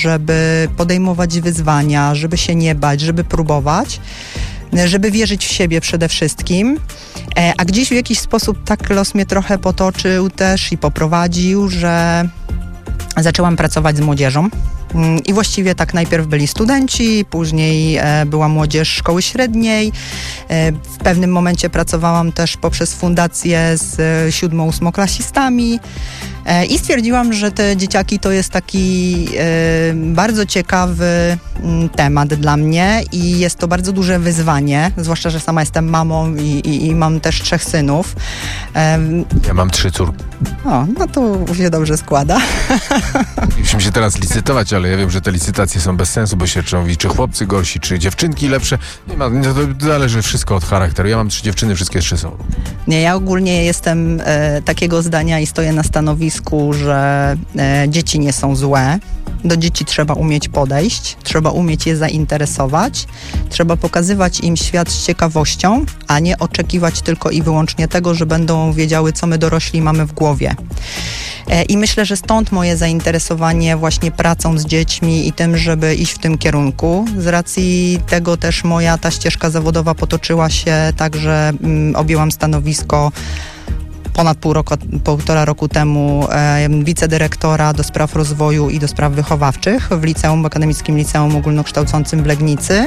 żeby podejmować wyzwania, żeby się nie bać, żeby próbować, żeby wierzyć w siebie przede wszystkim. A gdzieś w jakiś sposób tak los mnie trochę potoczył też i poprowadził, że zaczęłam pracować z młodzieżą. I właściwie tak najpierw byli studenci, później była młodzież szkoły średniej. W pewnym momencie pracowałam też poprzez fundację z 7-8-klasistami i stwierdziłam, że te dzieciaki to jest taki bardzo ciekawy temat dla mnie i jest to bardzo duże wyzwanie, zwłaszcza, że sama jestem mamą i mam też 3 synów. Ja mam 3 córki. O, no to się dobrze składa. Musimy się teraz licytować, ale ja wiem, że te licytacje są bez sensu, bo się mówi, czy chłopcy gorsi, czy dziewczynki lepsze. Nie ma, to zależy wszystko od charakteru. Ja mam 3 dziewczyny, wszystkie 3 są. Nie, ja ogólnie jestem takiego zdania i stoję na stanowisku, że dzieci nie są złe. Do dzieci trzeba umieć podejść, trzeba umieć je zainteresować, trzeba pokazywać im świat z ciekawością, a nie oczekiwać tylko i wyłącznie tego, że będą wiedziały, co my dorośli mamy w głowie. I myślę, że stąd moje zainteresowanie właśnie pracą z dziećmi i tym, żeby iść w tym kierunku. Z racji tego też moja ta ścieżka zawodowa potoczyła się tak, że objęłam stanowisko ponad półtora roku temu wicedyrektora do spraw rozwoju i do spraw wychowawczych w Akademickim Liceum Ogólnokształcącym w Legnicy.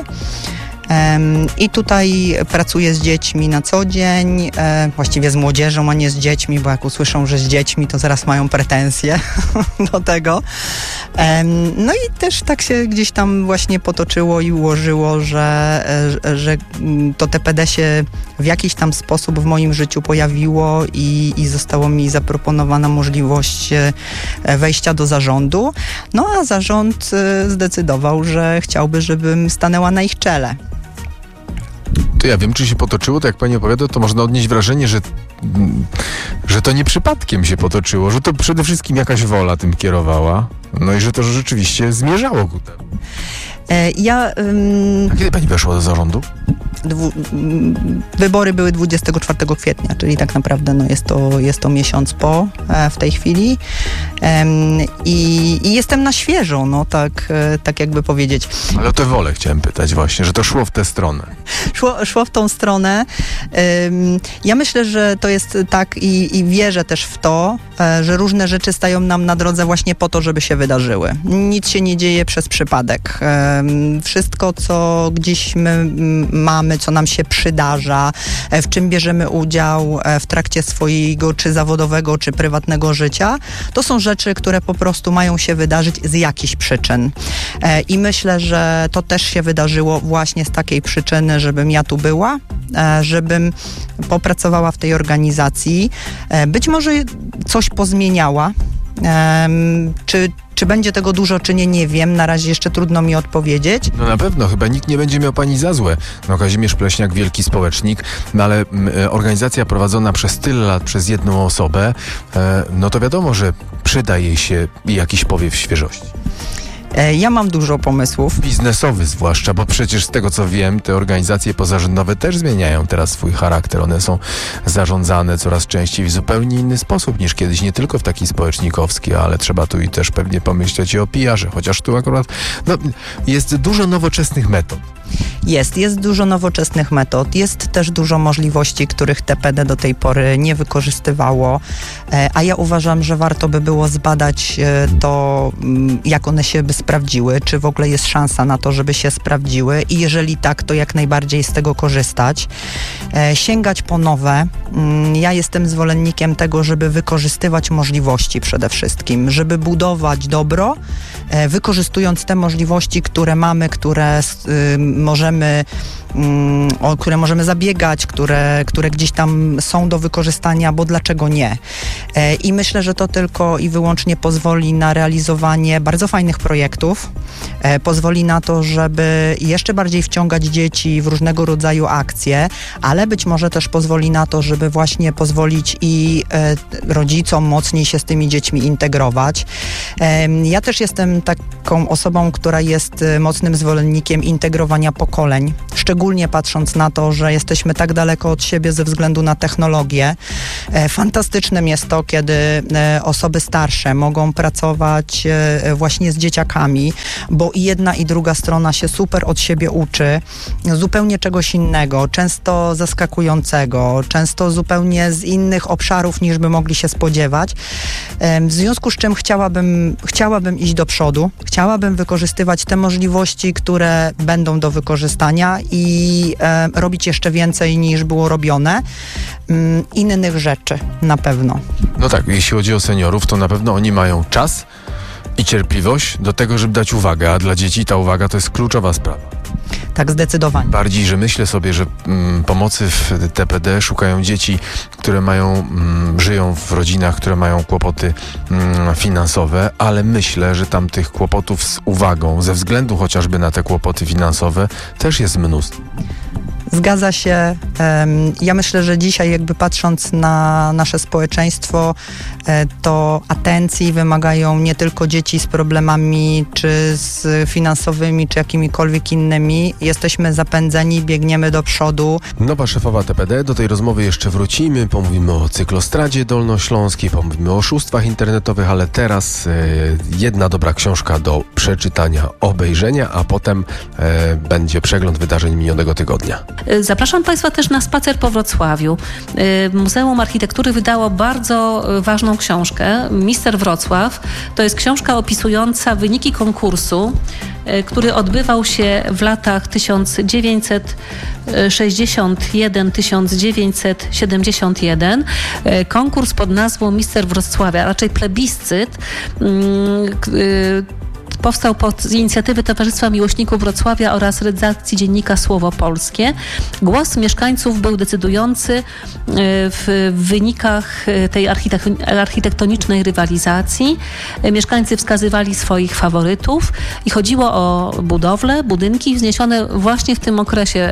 I tutaj pracuję z dziećmi na co dzień, właściwie z młodzieżą, a nie z dziećmi, bo jak usłyszą, że z dziećmi, to zaraz mają pretensje do tego. No i też tak się gdzieś tam właśnie potoczyło i ułożyło, że to TPD się w jakiś tam sposób w moim życiu pojawiło i zostało mi zaproponowana możliwość wejścia do zarządu. No a zarząd zdecydował, że chciałby, żebym stanęła na ich czele. To ja wiem, czy się potoczyło, to jak pani opowiada, to można odnieść wrażenie, że to nie przypadkiem się potoczyło, że to przede wszystkim jakaś wola tym kierowała, no i że to rzeczywiście zmierzało ku temu. A kiedy pani weszła do zarządu? Wybory były 24 kwietnia, czyli tak naprawdę no jest to miesiąc po w tej chwili. I jestem na świeżo, no tak jakby powiedzieć. Ale o tę wolę chciałem pytać właśnie, że to szło w tę stronę. Szło w tą stronę. Ja myślę, że to jest tak i wierzę też w to, że różne rzeczy stają nam na drodze właśnie po to, żeby się wydarzyły. Nic się nie dzieje przez przypadek. Wszystko, co gdzieś my mamy, co nam się przydarza, w czym bierzemy udział w trakcie swojego czy zawodowego, czy prywatnego życia, to są rzeczy, które po prostu mają się wydarzyć z jakichś przyczyn. I myślę, że to też się wydarzyło właśnie z takiej przyczyny, żebym ja tu była, żebym popracowała w tej organizacji, być może coś pozmieniała. Czy będzie tego dużo, czy nie wiem. Na razie jeszcze trudno mi odpowiedzieć. No na pewno, chyba nikt nie będzie miał pani za złe. No Kazimierz Pleśniak, wielki społecznik, no ale organizacja prowadzona przez tyle lat przez jedną osobę, no to wiadomo, że przyda jej się jakiś powiew świeżości. Ja mam dużo pomysłów. Biznesowy zwłaszcza, bo przecież z tego co wiem, te organizacje pozarządowe też zmieniają teraz swój charakter. One są zarządzane coraz częściej w zupełnie inny sposób niż kiedyś. Nie tylko w taki społecznikowski, ale trzeba tu i też pewnie pomyśleć i o PR-ze. Chociaż tu akurat jest dużo nowoczesnych metod. Jest dużo nowoczesnych metod, jest też dużo możliwości, których TPD do tej pory nie wykorzystywało, a ja uważam, że warto by było zbadać to, jak one się by sprawdziły, czy w ogóle jest szansa na to, żeby się sprawdziły i jeżeli tak, to jak najbardziej z tego korzystać, sięgać po nowe. Ja jestem zwolennikiem tego, żeby wykorzystywać możliwości przede wszystkim, żeby budować dobro, wykorzystując te możliwości, które mamy, które możemy zabiegać, które gdzieś tam są do wykorzystania, bo dlaczego nie? I myślę, że to tylko i wyłącznie pozwoli na realizowanie bardzo fajnych projektów, pozwoli na to, żeby jeszcze bardziej wciągać dzieci w różnego rodzaju akcje, ale być może też pozwoli na to, żeby właśnie pozwolić i rodzicom mocniej się z tymi dziećmi integrować. Ja też jestem taką osobą, która jest mocnym zwolennikiem integrowania pokoleń, szczególnie szczególnie patrząc na to, że jesteśmy tak daleko od siebie ze względu na technologię. Fantastycznym jest to, kiedy osoby starsze mogą pracować właśnie z dzieciakami, bo i jedna i druga strona się super od siebie uczy, zupełnie czegoś innego, często zaskakującego, często zupełnie z innych obszarów niż by mogli się spodziewać. W związku z czym chciałabym iść do przodu, chciałabym wykorzystywać te możliwości, które będą do wykorzystania i robić jeszcze więcej niż było robione. Innych rzeczy na pewno. No tak, jeśli chodzi o seniorów, to na pewno oni mają czas i cierpliwość do tego, żeby dać uwagę, a dla dzieci ta uwaga to jest kluczowa sprawa. Tak, zdecydowanie. Bardziej, że myślę sobie, że pomocy w TPD szukają dzieci, które żyją w rodzinach, które mają kłopoty finansowe, ale myślę, że tam tych kłopotów z uwagą, ze względu chociażby na te kłopoty finansowe, też jest mnóstwo. Zgadza się. Ja myślę, że dzisiaj jakby patrząc na nasze społeczeństwo, to atencji wymagają nie tylko dzieci z problemami, czy z finansowymi, czy jakimikolwiek innymi. Jesteśmy zapędzeni, biegniemy do przodu. Nowa szefowa TPD, do tej rozmowy jeszcze wrócimy. Pomówimy o cyklostradzie dolnośląskiej, pomówimy o oszustwach internetowych, ale teraz jedna dobra książka do przeczytania, obejrzenia, a potem będzie przegląd wydarzeń minionego tygodnia. Zapraszam Państwa też na spacer po Wrocławiu. Muzeum Architektury wydało bardzo ważną książkę, Mister Wrocław. To jest książka opisująca wyniki konkursu, który odbywał się w latach 1961-1971. Konkurs pod nazwą Mister Wrocławia, raczej plebiscyt, powstał z inicjatywy Towarzystwa Miłośników Wrocławia oraz redakcji dziennika Słowo Polskie. Głos mieszkańców był decydujący w wynikach tej architektonicznej rywalizacji. Mieszkańcy wskazywali swoich faworytów i chodziło o budowle, budynki wzniesione właśnie w tym okresie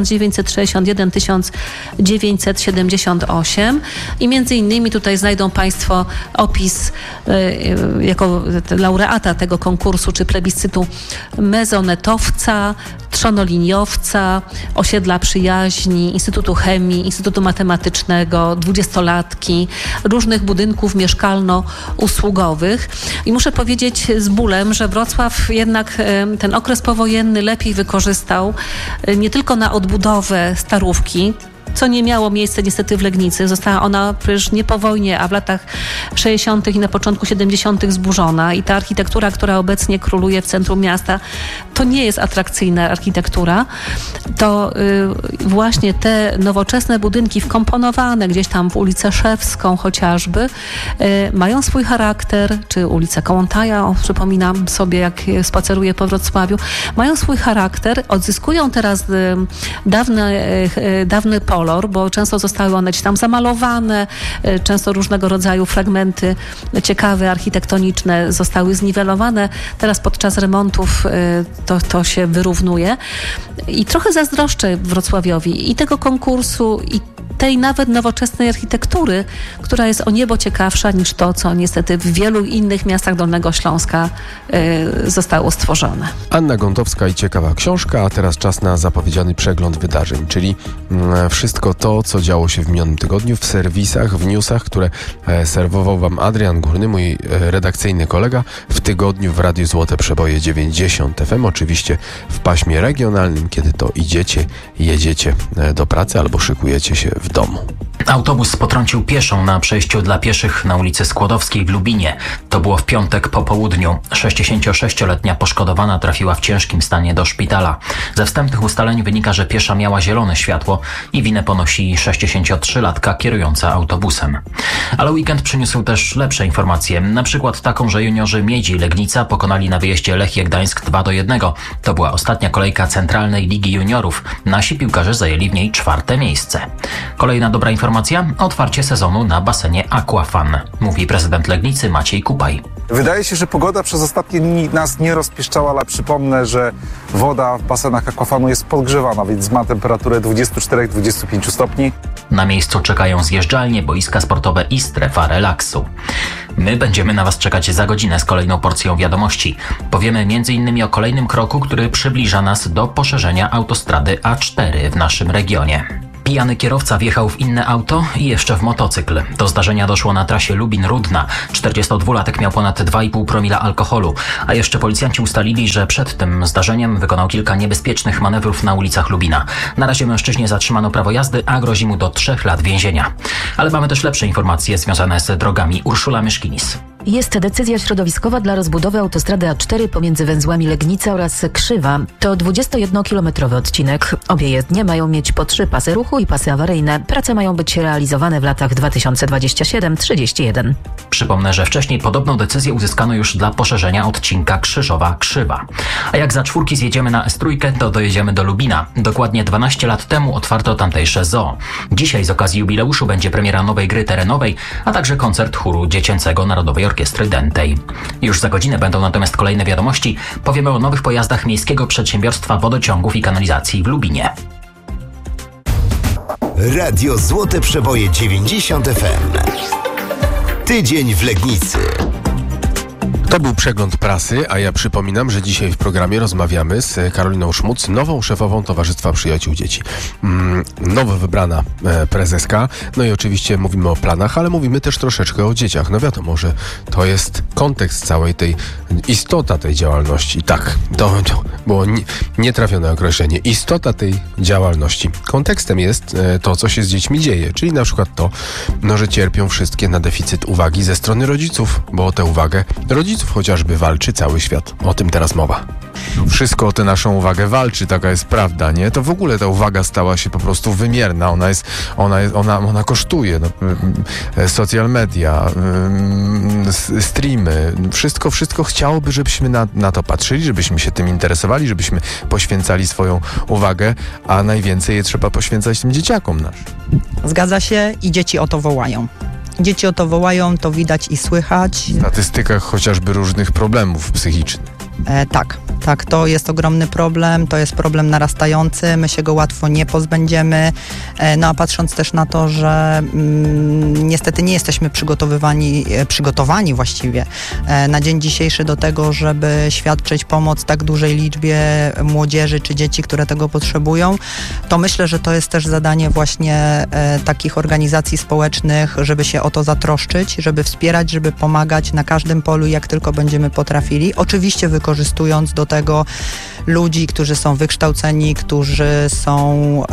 1961-1978 i między innymi tutaj znajdą Państwo opis jako laureata tego konkursu czy plebiscytu mezonetowca, trzonoliniowca, osiedla przyjaźni, Instytutu Chemii, Instytutu Matematycznego, 20-latki, różnych budynków mieszkalno-usługowych. I muszę powiedzieć z bólem, że Wrocław jednak ten okres powojenny lepiej wykorzystał nie tylko na odbudowę Starówki, co nie miało miejsca niestety w Legnicy. Została ona przecież nie po wojnie, a w latach 60. i na początku 70. zburzona i ta architektura, która obecnie króluje w centrum miasta, to nie jest atrakcyjna architektura. To właśnie te nowoczesne budynki wkomponowane gdzieś tam w ulicę Szewską chociażby mają swój charakter, czy ulicę Kołątaja, przypominam sobie jak spaceruję po Wrocławiu, mają swój charakter, odzyskują teraz dawny kolor, bo często zostały one gdzieś tam zamalowane, często różnego rodzaju fragmenty ciekawe, architektoniczne zostały zniwelowane. Teraz podczas remontów to się wyrównuje. I trochę zazdroszczę Wrocławiowi i tego konkursu, i tej nawet nowoczesnej architektury, która jest o niebo ciekawsza niż to, co niestety w wielu innych miastach Dolnego Śląska zostało stworzone. Anna Gątowska i ciekawa książka, a teraz czas na zapowiedziany przegląd wydarzeń, czyli wszystko to, co działo się w minionym tygodniu w serwisach, w newsach, które serwował Wam Adrian Górny, mój redakcyjny kolega, w tygodniu w Radiu Złote Przeboje 90 FM, oczywiście w paśmie regionalnym, kiedy to jedziecie do pracy albo szykujecie się w domu. Autobus potrącił pieszą na przejściu dla pieszych na ulicy Skłodowskiej w Lubinie. To było w piątek po południu. 66-letnia poszkodowana trafiła w ciężkim stanie do szpitala. Ze wstępnych ustaleń wynika, że piesza miała zielone światło i winę ponosi 63-latka kierująca autobusem. Ale weekend przyniósł też lepsze informacje. Na przykład taką, że juniorzy Miedzi Legnica pokonali na wyjeździe Lechia Gdańsk 2-1. To była ostatnia kolejka Centralnej Ligi Juniorów. Nasi piłkarze zajęli w niej 4. miejsce. Kolejna dobra informacja. Otwarcie sezonu na basenie Aquafan, mówi prezydent Legnicy Maciej Kupaj. Wydaje się, że pogoda przez ostatnie dni nas nie rozpieszczała, ale przypomnę, że woda w basenach Aquafanu jest podgrzewana, więc ma temperaturę 24-25 stopni. Na miejscu czekają zjeżdżalnie, boiska sportowe i strefa relaksu. My będziemy na Was czekać za godzinę z kolejną porcją wiadomości. Powiemy m.in. o kolejnym kroku, który przybliża nas do poszerzenia autostrady A4 w naszym regionie. Pijany kierowca wjechał w inne auto i jeszcze w motocykl. Do zdarzenia doszło na trasie Lubin-Rudna. 42-latek miał ponad 2,5 promila alkoholu. A jeszcze policjanci ustalili, że przed tym zdarzeniem wykonał kilka niebezpiecznych manewrów na ulicach Lubina. Na razie mężczyźnie zatrzymano prawo jazdy, a grozi mu do 3 lat więzienia. Ale mamy też lepsze informacje związane z drogami. Urszula Myszkinis. Jest decyzja środowiskowa dla rozbudowy autostrady A4 pomiędzy węzłami Legnica oraz Krzywa. To 21-kilometrowy odcinek. Obie jezdnie mają mieć po 3 pasy ruchu i pasy awaryjne. Prace mają być realizowane w latach 2027-31. Przypomnę, że wcześniej podobną decyzję uzyskano już dla poszerzenia odcinka Krzyżowa-Krzywa. A jak za 4 zjedziemy na S3, to dojedziemy do Lubina. Dokładnie 12 lat temu otwarto tamtejsze zoo. Dzisiaj z okazji jubileuszu będzie premiera nowej gry terenowej, a także koncert chóru dziecięcego Narodowej Orkiestry Dętej. Już za godzinę będą natomiast kolejne wiadomości. Powiemy o nowych pojazdach Miejskiego Przedsiębiorstwa Wodociągów i Kanalizacji w Lubinie. Radio Złote Przeboje 90 FM. Tydzień w Legnicy. To był przegląd prasy, a ja przypominam, że dzisiaj w programie rozmawiamy z Karoliną Szmuc, nową szefową Towarzystwa Przyjaciół Dzieci. Nowo wybrana prezeska. No i oczywiście mówimy o planach, ale mówimy też troszeczkę o dzieciach. No wiadomo, że to jest kontekst całej tej, istota tej działalności. Tak, to było nietrafione określenie. Istota tej działalności. Kontekstem jest to, co się z dziećmi dzieje, czyli na przykład to, że cierpią wszystkie na deficyt uwagi ze strony rodziców, bo o tę uwagę rodziców chociażby walczy cały świat. O tym teraz mowa. Wszystko o tę naszą uwagę walczy, taka jest prawda, nie? To w ogóle ta uwaga stała się po prostu wymierna. Ona kosztuje. No, social media, streamy, wszystko chciałoby, żebyśmy na to patrzyli, żebyśmy się tym interesowali, żebyśmy poświęcali swoją uwagę, a najwięcej je trzeba poświęcać tym dzieciakom naszym. Zgadza się i dzieci o to wołają. Dzieci o to wołają, to widać i słychać. W statystykach chociażby różnych problemów psychicznych. Tak, to jest ogromny problem, to jest problem narastający, my się go łatwo nie pozbędziemy, no a patrząc też na to, że niestety nie jesteśmy przygotowani właściwie na dzień dzisiejszy do tego, żeby świadczyć pomoc tak dużej liczbie młodzieży czy dzieci, które tego potrzebują, to myślę, że to jest też zadanie właśnie takich organizacji społecznych, żeby się o to zatroszczyć, żeby wspierać, żeby pomagać na każdym polu, jak tylko będziemy potrafili. Oczywiście wykorzystując do tego ludzi, którzy są wykształceni, którzy są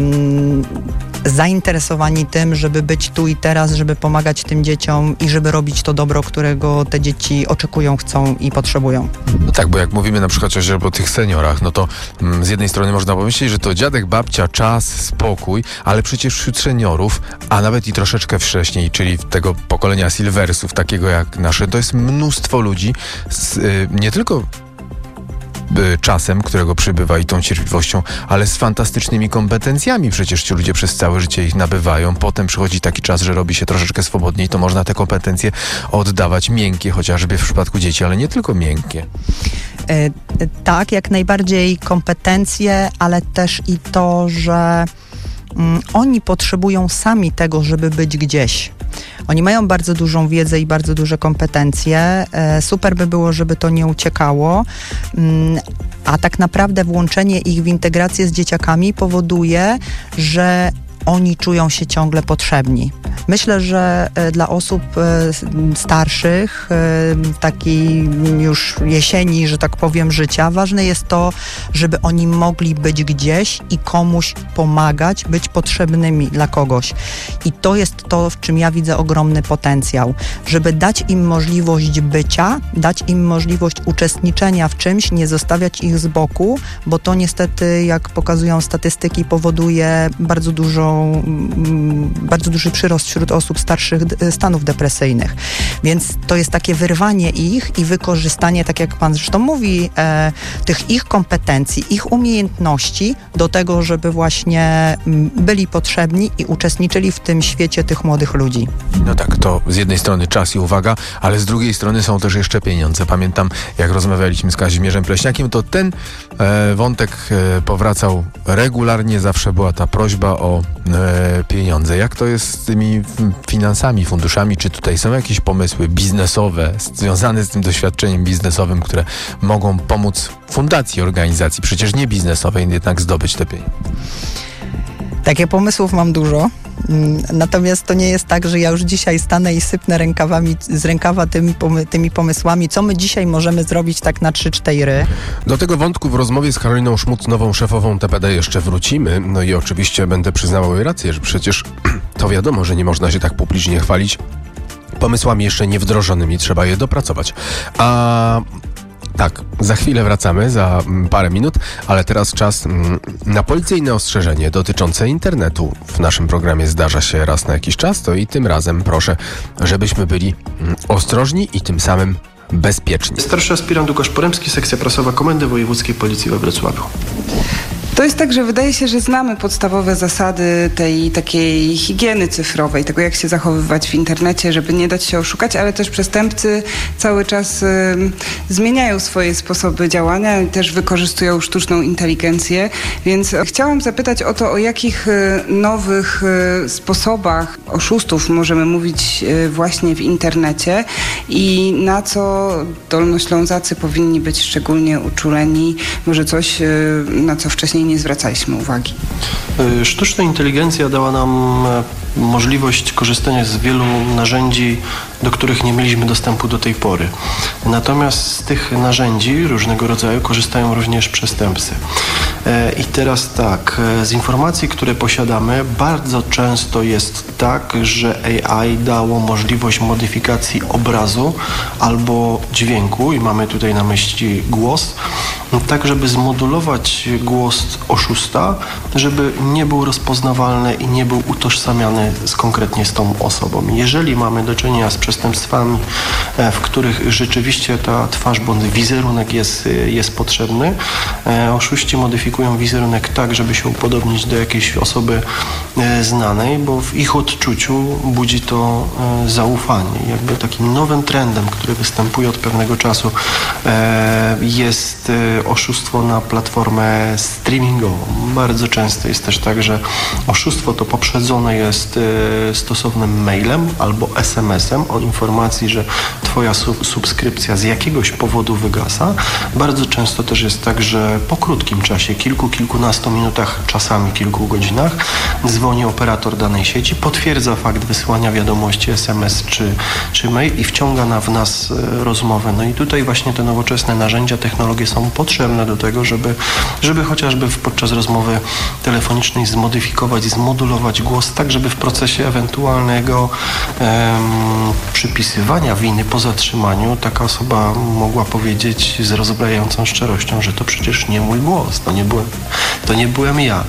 zainteresowani tym, żeby być tu i teraz, żeby pomagać tym dzieciom i żeby robić to dobro, którego te dzieci oczekują, chcą i potrzebują. No tak, bo jak mówimy na przykład chociażby o tych seniorach, no to z jednej strony można pomyśleć, że to dziadek, babcia, czas, spokój, ale przecież wśród seniorów, a nawet i troszeczkę wcześniej, czyli tego pokolenia silversów, takiego jak nasze, to jest mnóstwo ludzi nie tylko czasem, którego przybywa i tą cierpliwością, ale z fantastycznymi kompetencjami. Przecież ci ludzie przez całe życie ich nabywają. Potem przychodzi taki czas, że robi się troszeczkę swobodniej, to można te kompetencje oddawać miękkie, chociażby w przypadku dzieci, ale nie tylko miękkie. Tak, jak najbardziej kompetencje, ale też i to, że oni potrzebują sami tego, żeby być gdzieś. Oni mają bardzo dużą wiedzę i bardzo duże kompetencje. Super by było, żeby to nie uciekało. A tak naprawdę włączenie ich w integrację z dzieciakami powoduje, że oni czują się ciągle potrzebni. Myślę, że dla osób starszych, takiej już jesieni, że tak powiem, życia, ważne jest to, żeby oni mogli być gdzieś i komuś pomagać, być potrzebnymi dla kogoś. I to jest to, w czym ja widzę ogromny potencjał. Żeby dać im możliwość bycia, dać im możliwość uczestniczenia w czymś, nie zostawiać ich z boku, bo to niestety, jak pokazują statystyki, powoduje bardzo duży przyrost wśród osób starszych stanów depresyjnych. Więc to jest takie wyrwanie ich i wykorzystanie, tak jak pan zresztą mówi, tych ich kompetencji, ich umiejętności do tego, żeby właśnie byli potrzebni i uczestniczyli w tym świecie tych młodych ludzi. No tak, to z jednej strony czas i uwaga, ale z drugiej strony są też jeszcze pieniądze. Pamiętam, jak rozmawialiśmy z Kazimierzem Pleśniakiem, to ten wątek powracał regularnie, zawsze była ta prośba o pieniądze. Jak to jest z tymi finansami, funduszami? Czy tutaj są jakieś pomysły biznesowe związane z tym doświadczeniem biznesowym, które mogą pomóc fundacji, organizacji, przecież nie biznesowej, jednak zdobyć te pieniądze? Takie pomysłów mam dużo. Natomiast to nie jest tak, że ja już dzisiaj stanę i sypnę z rękawa tymi pomysłami, co my dzisiaj możemy zrobić tak na 3-4. Do tego wątku w rozmowie z Karoliną Szmuc, nową szefową TPD, jeszcze wrócimy. No i oczywiście będę przyznawał jej rację, że przecież to wiadomo, że nie można się tak publicznie chwalić pomysłami jeszcze niewdrożonymi, trzeba je dopracować. Tak, za chwilę wracamy, za parę minut, ale teraz czas na policyjne ostrzeżenie dotyczące internetu. W naszym programie zdarza się raz na jakiś czas, to i tym razem proszę, żebyśmy byli ostrożni i tym samym bezpieczni. Starszy aspirant Łukasz Poremski, sekcja prasowa Komendy Wojewódzkiej Policji we Wrocławiu. To jest tak, że wydaje się, że znamy podstawowe zasady tej takiej higieny cyfrowej, tego jak się zachowywać w internecie, żeby nie dać się oszukać, ale też przestępcy cały czas zmieniają swoje sposoby działania i też wykorzystują sztuczną inteligencję, więc chciałam zapytać o to, o jakich nowych sposobach oszustów możemy mówić właśnie w internecie i na co dolnoślązacy powinni być szczególnie uczuleni, może coś, na co wcześniej nie zwracaliśmy uwagi. Sztuczna inteligencja dała nam możliwość korzystania z wielu narzędzi, do których nie mieliśmy dostępu do tej pory. Natomiast z tych narzędzi różnego rodzaju korzystają również przestępcy. I teraz tak, z informacji, które posiadamy, bardzo często jest tak, że AI dało możliwość modyfikacji obrazu albo dźwięku, i mamy tutaj na myśli głos, tak żeby zmodulować głos oszusta, żeby nie był rozpoznawalny i nie był utożsamiany konkretnie z tą osobą. Jeżeli mamy do czynienia z przestępstwami, w których rzeczywiście ta twarz bądź wizerunek jest potrzebny, oszuści modyfikują wizerunek tak, żeby się upodobnić do jakiejś osoby znanej, bo w ich odczuciu budzi to zaufanie. Jakby takim nowym trendem, który występuje od pewnego czasu, jest oszustwo na platformę streamingową. Bardzo często jest też tak, że oszustwo to poprzedzone jest stosownym mailem albo SMS-em o informacji, że twoja subskrypcja z jakiegoś powodu wygasa. Bardzo często też jest tak, że po krótkim czasie, kilkunastu minutach, czasami kilku godzinach, dzwoni operator danej sieci, potwierdza fakt wysłania wiadomości SMS czy mail i wciąga w nas rozmowę. No i tutaj właśnie te nowoczesne narzędzia, technologie są potrzebne do tego, żeby chociażby podczas rozmowy telefonicznej zmodyfikować, zmodulować głos, tak żeby w procesie ewentualnego przypisywania winy po zatrzymaniu taka osoba mogła powiedzieć z rozbrajającą szczerością, że to przecież nie mój głos, to nie byłem ja.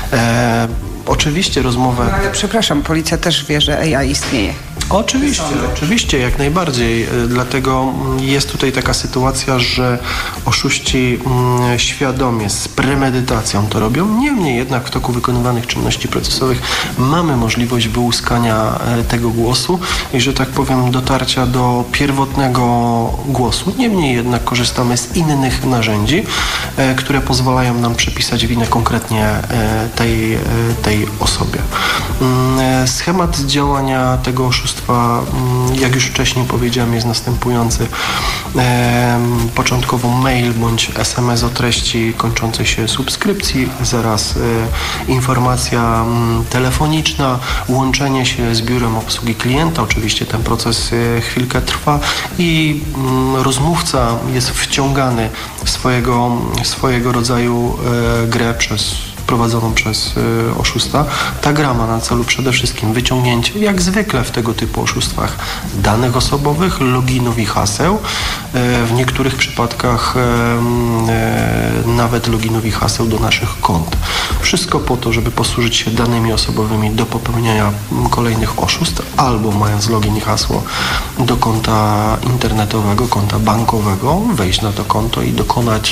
Oczywiście rozmowę... No ale przepraszam, policja też wie, że AI istnieje. Oczywiście, jak najbardziej. Dlatego jest tutaj taka sytuacja, że oszuści świadomie, z premedytacją to robią. Niemniej jednak w toku wykonywanych czynności procesowych mamy możliwość wyłuskania tego głosu i, że tak powiem, dotarcia do pierwotnego głosu. Niemniej jednak korzystamy z innych narzędzi, które pozwalają nam przypisać winę konkretnie tej osobie. Schemat działania tego oszustwa, jak już wcześniej powiedziałem, jest następujący. Początkowo mail bądź SMS o treści kończącej się subskrypcji, zaraz informacja telefoniczna, łączenie się z biurem obsługi klienta. Oczywiście ten proces chwilkę trwa i rozmówca jest wciągany w swojego rodzaju grę prowadzoną przez oszusta. Ta gra ma na celu przede wszystkim wyciągnięcie, jak zwykle w tego typu oszustwach, danych osobowych, loginów i haseł. W niektórych przypadkach nawet loginów i haseł do naszych kont. Wszystko po to, żeby posłużyć się danymi osobowymi do popełniania kolejnych oszustw, albo mając login i hasło do konta internetowego, konta bankowego, wejść na to konto i dokonać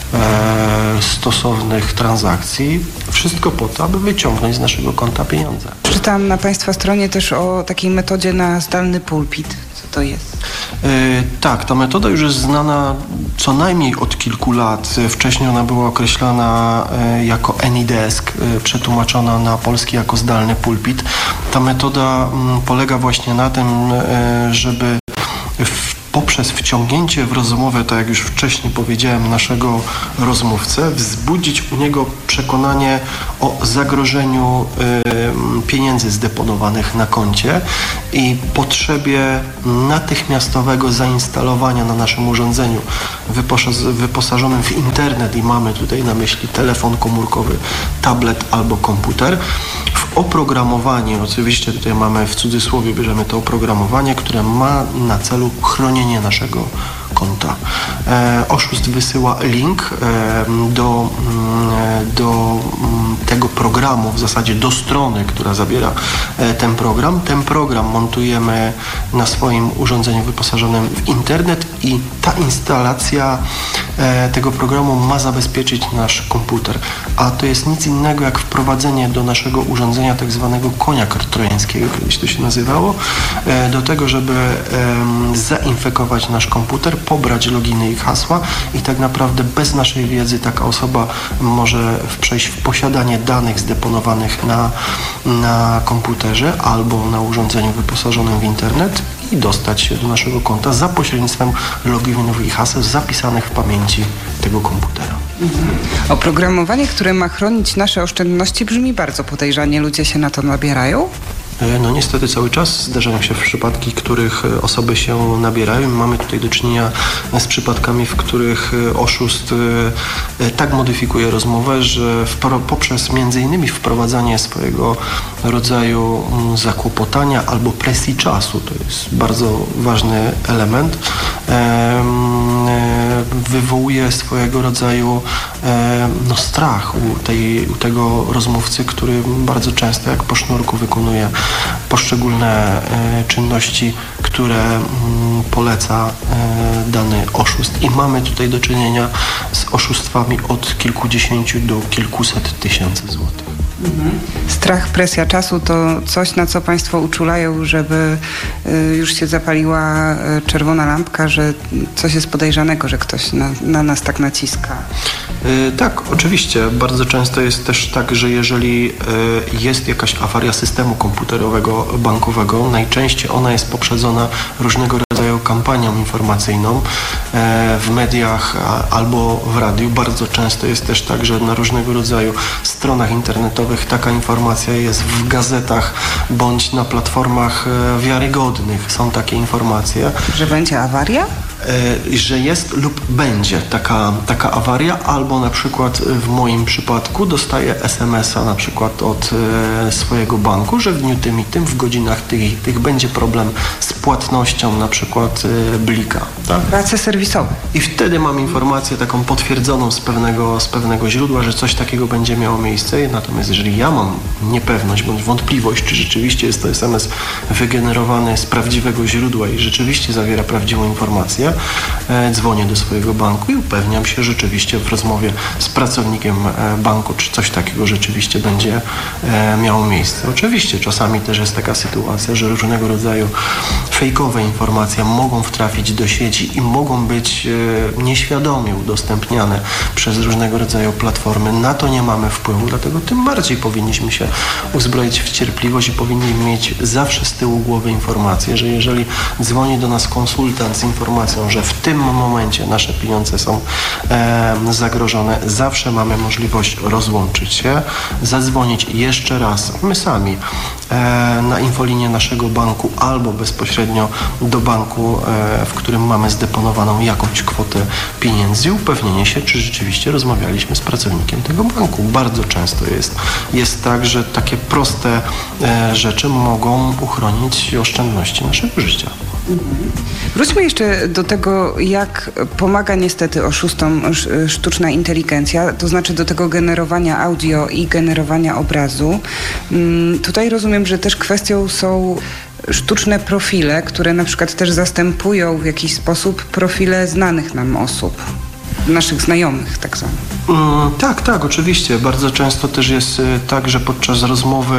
stosownych transakcji. Wszystko po to, aby wyciągnąć z naszego konta pieniądze. Czytałam na Państwa stronie też o takiej metodzie na zdalny pulpit. to jest? Tak, ta metoda już jest znana co najmniej od kilku lat. Wcześniej ona była określana jako AnyDesk, przetłumaczona na polski jako zdalny pulpit. Ta metoda polega właśnie na tym, żeby poprzez wciągnięcie w rozmowę, tak jak już wcześniej powiedziałem, naszego rozmówcę, wzbudzić u niego przekonanie o zagrożeniu pieniędzy zdeponowanych na koncie i potrzebie natychmiastowego zainstalowania na naszym urządzeniu wyposażonym w internet, i mamy tutaj na myśli telefon komórkowy, tablet albo komputer, w oprogramowanie, oczywiście tutaj mamy w cudzysłowie, bierzemy to oprogramowanie, które ma na celu chronienie naszego konta. Oszust wysyła link do tego programu, w zasadzie do strony, która zawiera ten program. Ten program montujemy na swoim urządzeniu wyposażonym w internet i ta instalacja tego programu ma zabezpieczyć nasz komputer. A to jest nic innego jak wprowadzenie do naszego urządzenia tak zwanego konia trojańskiego, kiedyś to się nazywało, do tego, żeby zainfekować nasz komputer, pobrać loginy i hasła i tak naprawdę bez naszej wiedzy taka osoba może przejść w posiadanie danych zdeponowanych na komputerze albo na urządzeniu wyposażonym w internet i dostać się do naszego konta za pośrednictwem loginów i haseł zapisanych w pamięci tego komputera. Oprogramowanie, które ma chronić nasze oszczędności, brzmi bardzo podejrzanie. Ludzie się na to nabierają? No niestety cały czas zdarzają się przypadki, w których osoby się nabierają. Mamy tutaj do czynienia z przypadkami, w których oszust tak modyfikuje rozmowę, że poprzez między innymi wprowadzanie swojego rodzaju zakłopotania albo presji czasu, to jest bardzo ważny element, wywołuje swojego rodzaju strach u tego rozmówcy, który bardzo często jak po sznurku wykonuje poszczególne czynności, które poleca dany oszust. I mamy tutaj do czynienia z oszustwami od kilkudziesięciu do kilkuset tysięcy złotych. Strach, presja czasu to coś, na co Państwo uczulają, żeby już się zapaliła czerwona lampka, że coś jest podejrzanego, że ktoś na nas tak naciska. Tak, oczywiście. Bardzo często jest też tak, że jeżeli jest jakaś awaria systemu komputerowego, bankowego, najczęściej ona jest poprzedzona różnego rodzaju kampanią informacyjną w mediach albo w radiu. Bardzo często jest też tak, że na różnego rodzaju stronach internetowych taka informacja jest, w gazetach bądź na platformach wiarygodnych są takie informacje. Że będzie awaria? Że jest lub będzie taka awaria, albo na przykład w moim przypadku dostaję SMS-a na przykład od swojego banku, że w dniu tym i tym, w godzinach tych i tych będzie problem z płatnością na przykład blika. Tak? Prace serwisowe. I wtedy mam informację taką potwierdzoną z pewnego źródła, że coś takiego będzie miało miejsce. Natomiast jeżeli ja mam niepewność bądź wątpliwość, czy rzeczywiście jest to SMS wygenerowany z prawdziwego źródła i rzeczywiście zawiera prawdziwą informację, dzwonię do swojego banku i upewniam się rzeczywiście w rozmowie z pracownikiem banku, czy coś takiego rzeczywiście będzie miało miejsce. Oczywiście czasami też jest taka sytuacja, że różnego rodzaju fejkowe informacje mogą wtrafić do sieci i mogą być nieświadomie udostępniane przez różnego rodzaju platformy. Na to nie mamy wpływu, dlatego tym bardziej powinniśmy się uzbroić w cierpliwość i powinniśmy mieć zawsze z tyłu głowy informację, że jeżeli dzwoni do nas konsultant z informacją, że w tym momencie nasze pieniądze są zagrożone, zawsze mamy możliwość rozłączyć się, zadzwonić jeszcze raz my sami na infolinię naszego banku albo bezpośrednio do banku, w którym mamy zdeponowaną jakąś kwotę pieniędzy i upewnienie się, czy rzeczywiście rozmawialiśmy z pracownikiem tego banku. Bardzo często jest tak, że takie proste rzeczy mogą uchronić oszczędności naszego życia. Wróćmy jeszcze do tego, jak pomaga niestety oszustom sztuczna inteligencja, to znaczy do tego generowania audio i generowania obrazu. Tutaj rozumiem, że też kwestią są sztuczne profile, które na przykład też zastępują w jakiś sposób profile znanych nam osób. naszych znajomych tak zwanych. Tak, oczywiście. Bardzo często też jest tak, że podczas rozmowy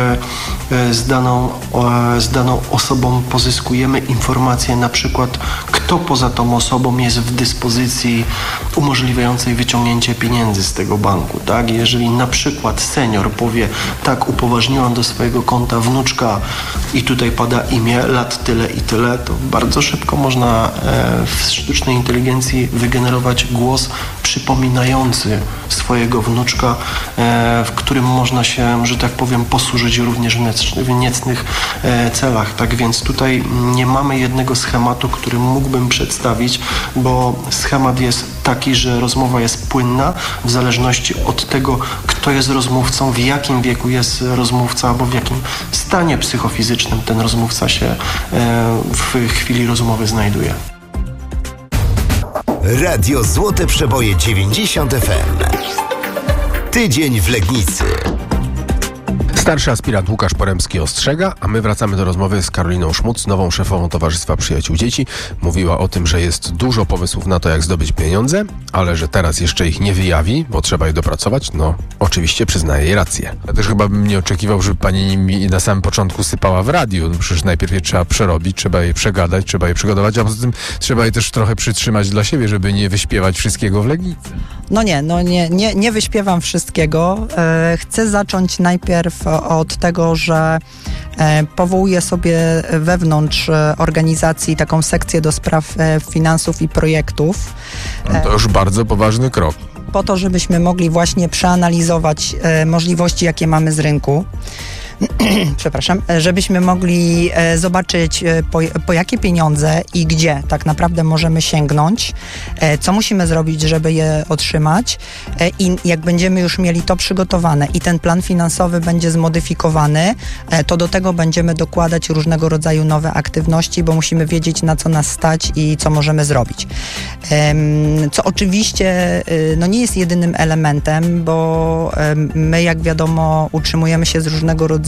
z daną osobą pozyskujemy informacje, na przykład kto poza tą osobą jest w dyspozycji umożliwiającej wyciągnięcie pieniędzy z tego banku. Tak? Jeżeli na przykład senior powie, tak, upoważniłam do swojego konta wnuczka i tutaj pada imię, lat tyle i tyle, to bardzo szybko można w sztucznej inteligencji wygenerować głos przypominający swojego wnuczka, w którym można się, że tak powiem, posłużyć również w niecnych celach. Tak więc tutaj nie mamy jednego schematu, który mógłbym przedstawić, bo schemat jest taki, że rozmowa jest płynna w zależności od tego, kto jest rozmówcą, w jakim wieku jest rozmówca, albo w jakim stanie psychofizycznym ten rozmówca się w chwili rozmowy znajduje. Radio Złote Przeboje 90 FM. Tydzień w Legnicy. Starszy aspirant Łukasz Poremski ostrzega, a my wracamy do rozmowy z Karoliną Szmuc, nową szefową Towarzystwa Przyjaciół Dzieci. Mówiła o tym, że jest dużo pomysłów na to, jak zdobyć pieniądze, ale że teraz jeszcze ich nie wyjawi, bo trzeba je dopracować. No, oczywiście przyznaje jej rację. Ja też chyba bym nie oczekiwał, żeby pani nimi na samym początku sypała w radiu. No przecież najpierw je trzeba przerobić, trzeba je przegadać, trzeba je przygotować, a poza tym trzeba je też trochę przytrzymać dla siebie, żeby nie wyśpiewać wszystkiego w Legnicy. Nie wyśpiewam wszystkiego. Chcę zacząć najpierw od tego, że powołuję sobie wewnątrz organizacji taką sekcję do spraw finansów i projektów. No to już bardzo poważny krok. Po to, żebyśmy mogli właśnie przeanalizować możliwości, jakie mamy z rynku. Przepraszam, żebyśmy mogli zobaczyć, po jakie pieniądze i gdzie tak naprawdę możemy sięgnąć, co musimy zrobić, żeby je otrzymać, i jak będziemy już mieli to przygotowane i ten plan finansowy będzie zmodyfikowany, to do tego będziemy dokładać różnego rodzaju nowe aktywności, bo musimy wiedzieć, na co nas stać i co możemy zrobić. Co oczywiście nie jest jedynym elementem, bo my, jak wiadomo, utrzymujemy się z różnego rodzaju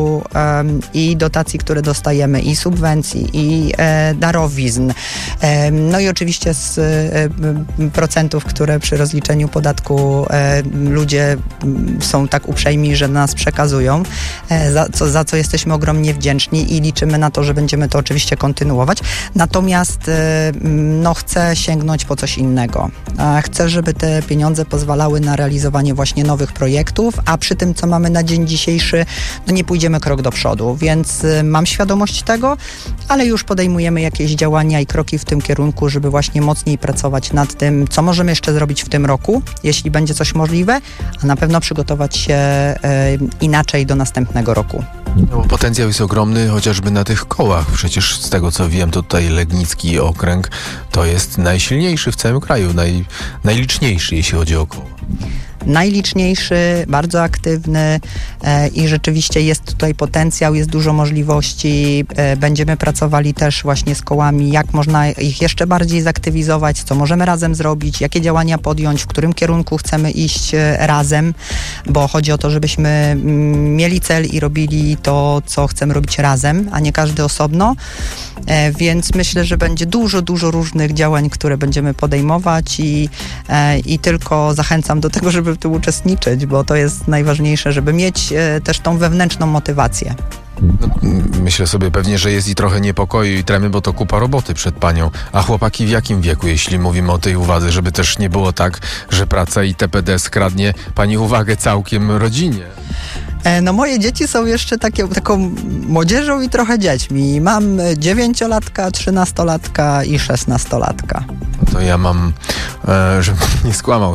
i dotacji, które dostajemy, i subwencji, i darowizn. No i oczywiście z procentów, które przy rozliczeniu podatku ludzie są tak uprzejmi, że nas przekazują, za co jesteśmy ogromnie wdzięczni i liczymy na to, że będziemy to oczywiście kontynuować. Natomiast chcę sięgnąć po coś innego. Chcę, żeby te pieniądze pozwalały na realizowanie właśnie nowych projektów, a przy tym, co mamy na dzień dzisiejszy, nie pójdziemy krok do przodu, więc mam świadomość tego, ale już podejmujemy jakieś działania i kroki w tym kierunku, żeby właśnie mocniej pracować nad tym, co możemy jeszcze zrobić w tym roku, jeśli będzie coś możliwe, a na pewno przygotować się inaczej do następnego roku. No, potencjał jest ogromny, chociażby na tych kołach. Przecież z tego, co wiem, to tutaj Legnicki okręg to jest najsilniejszy w całym kraju, najliczniejszy, jeśli chodzi o koła. Najliczniejszy, bardzo aktywny i rzeczywiście jest tutaj potencjał, jest dużo możliwości. Będziemy pracowali też właśnie z kołami, jak można ich jeszcze bardziej zaktywizować, co możemy razem zrobić, jakie działania podjąć, w którym kierunku chcemy iść razem, bo chodzi o to, żebyśmy mieli cel i robili to, co chcemy robić razem, a nie każdy osobno. Więc myślę, że będzie dużo różnych działań, które będziemy podejmować i tylko zachęcam do tego, żeby w tym uczestniczyć, bo to jest najważniejsze, żeby mieć też tą wewnętrzną motywację. Myślę sobie pewnie, że jest i trochę niepokoju i tremy, bo to kupa roboty przed panią. A chłopaki w jakim wieku, jeśli mówimy o tej uwadze, żeby też nie było tak, że praca i TPD skradnie pani uwagę całkiem rodzinie? Moje dzieci są jeszcze taką młodzieżą i trochę dziećmi. Mam 9-latka, 13-latka i 16-latka. To ja mam, żebym nie skłamał,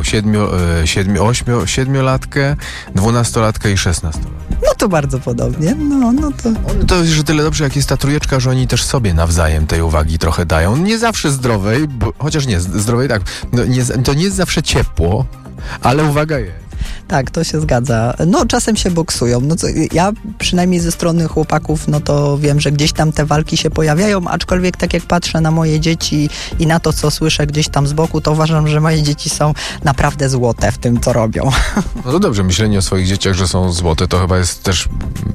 7-latkę, 12-latkę i 16-latkę. No to bardzo podobnie. To jest że tyle dobrze, jak jest ta trójeczka, że oni też sobie nawzajem tej uwagi trochę dają. Nie zawsze zdrowej, chociaż nie, zdrowej tak. To nie jest zawsze ciepło, ale uwaga jest. Tak, to się zgadza. Czasem się boksują. Ja przynajmniej ze strony chłopaków, to wiem, że gdzieś tam te walki się pojawiają, aczkolwiek tak jak patrzę na moje dzieci i na to, co słyszę gdzieś tam z boku, to uważam, że moje dzieci są naprawdę złote w tym, co robią. No to dobrze, myślenie o swoich dzieciach, że są złote, to chyba jest też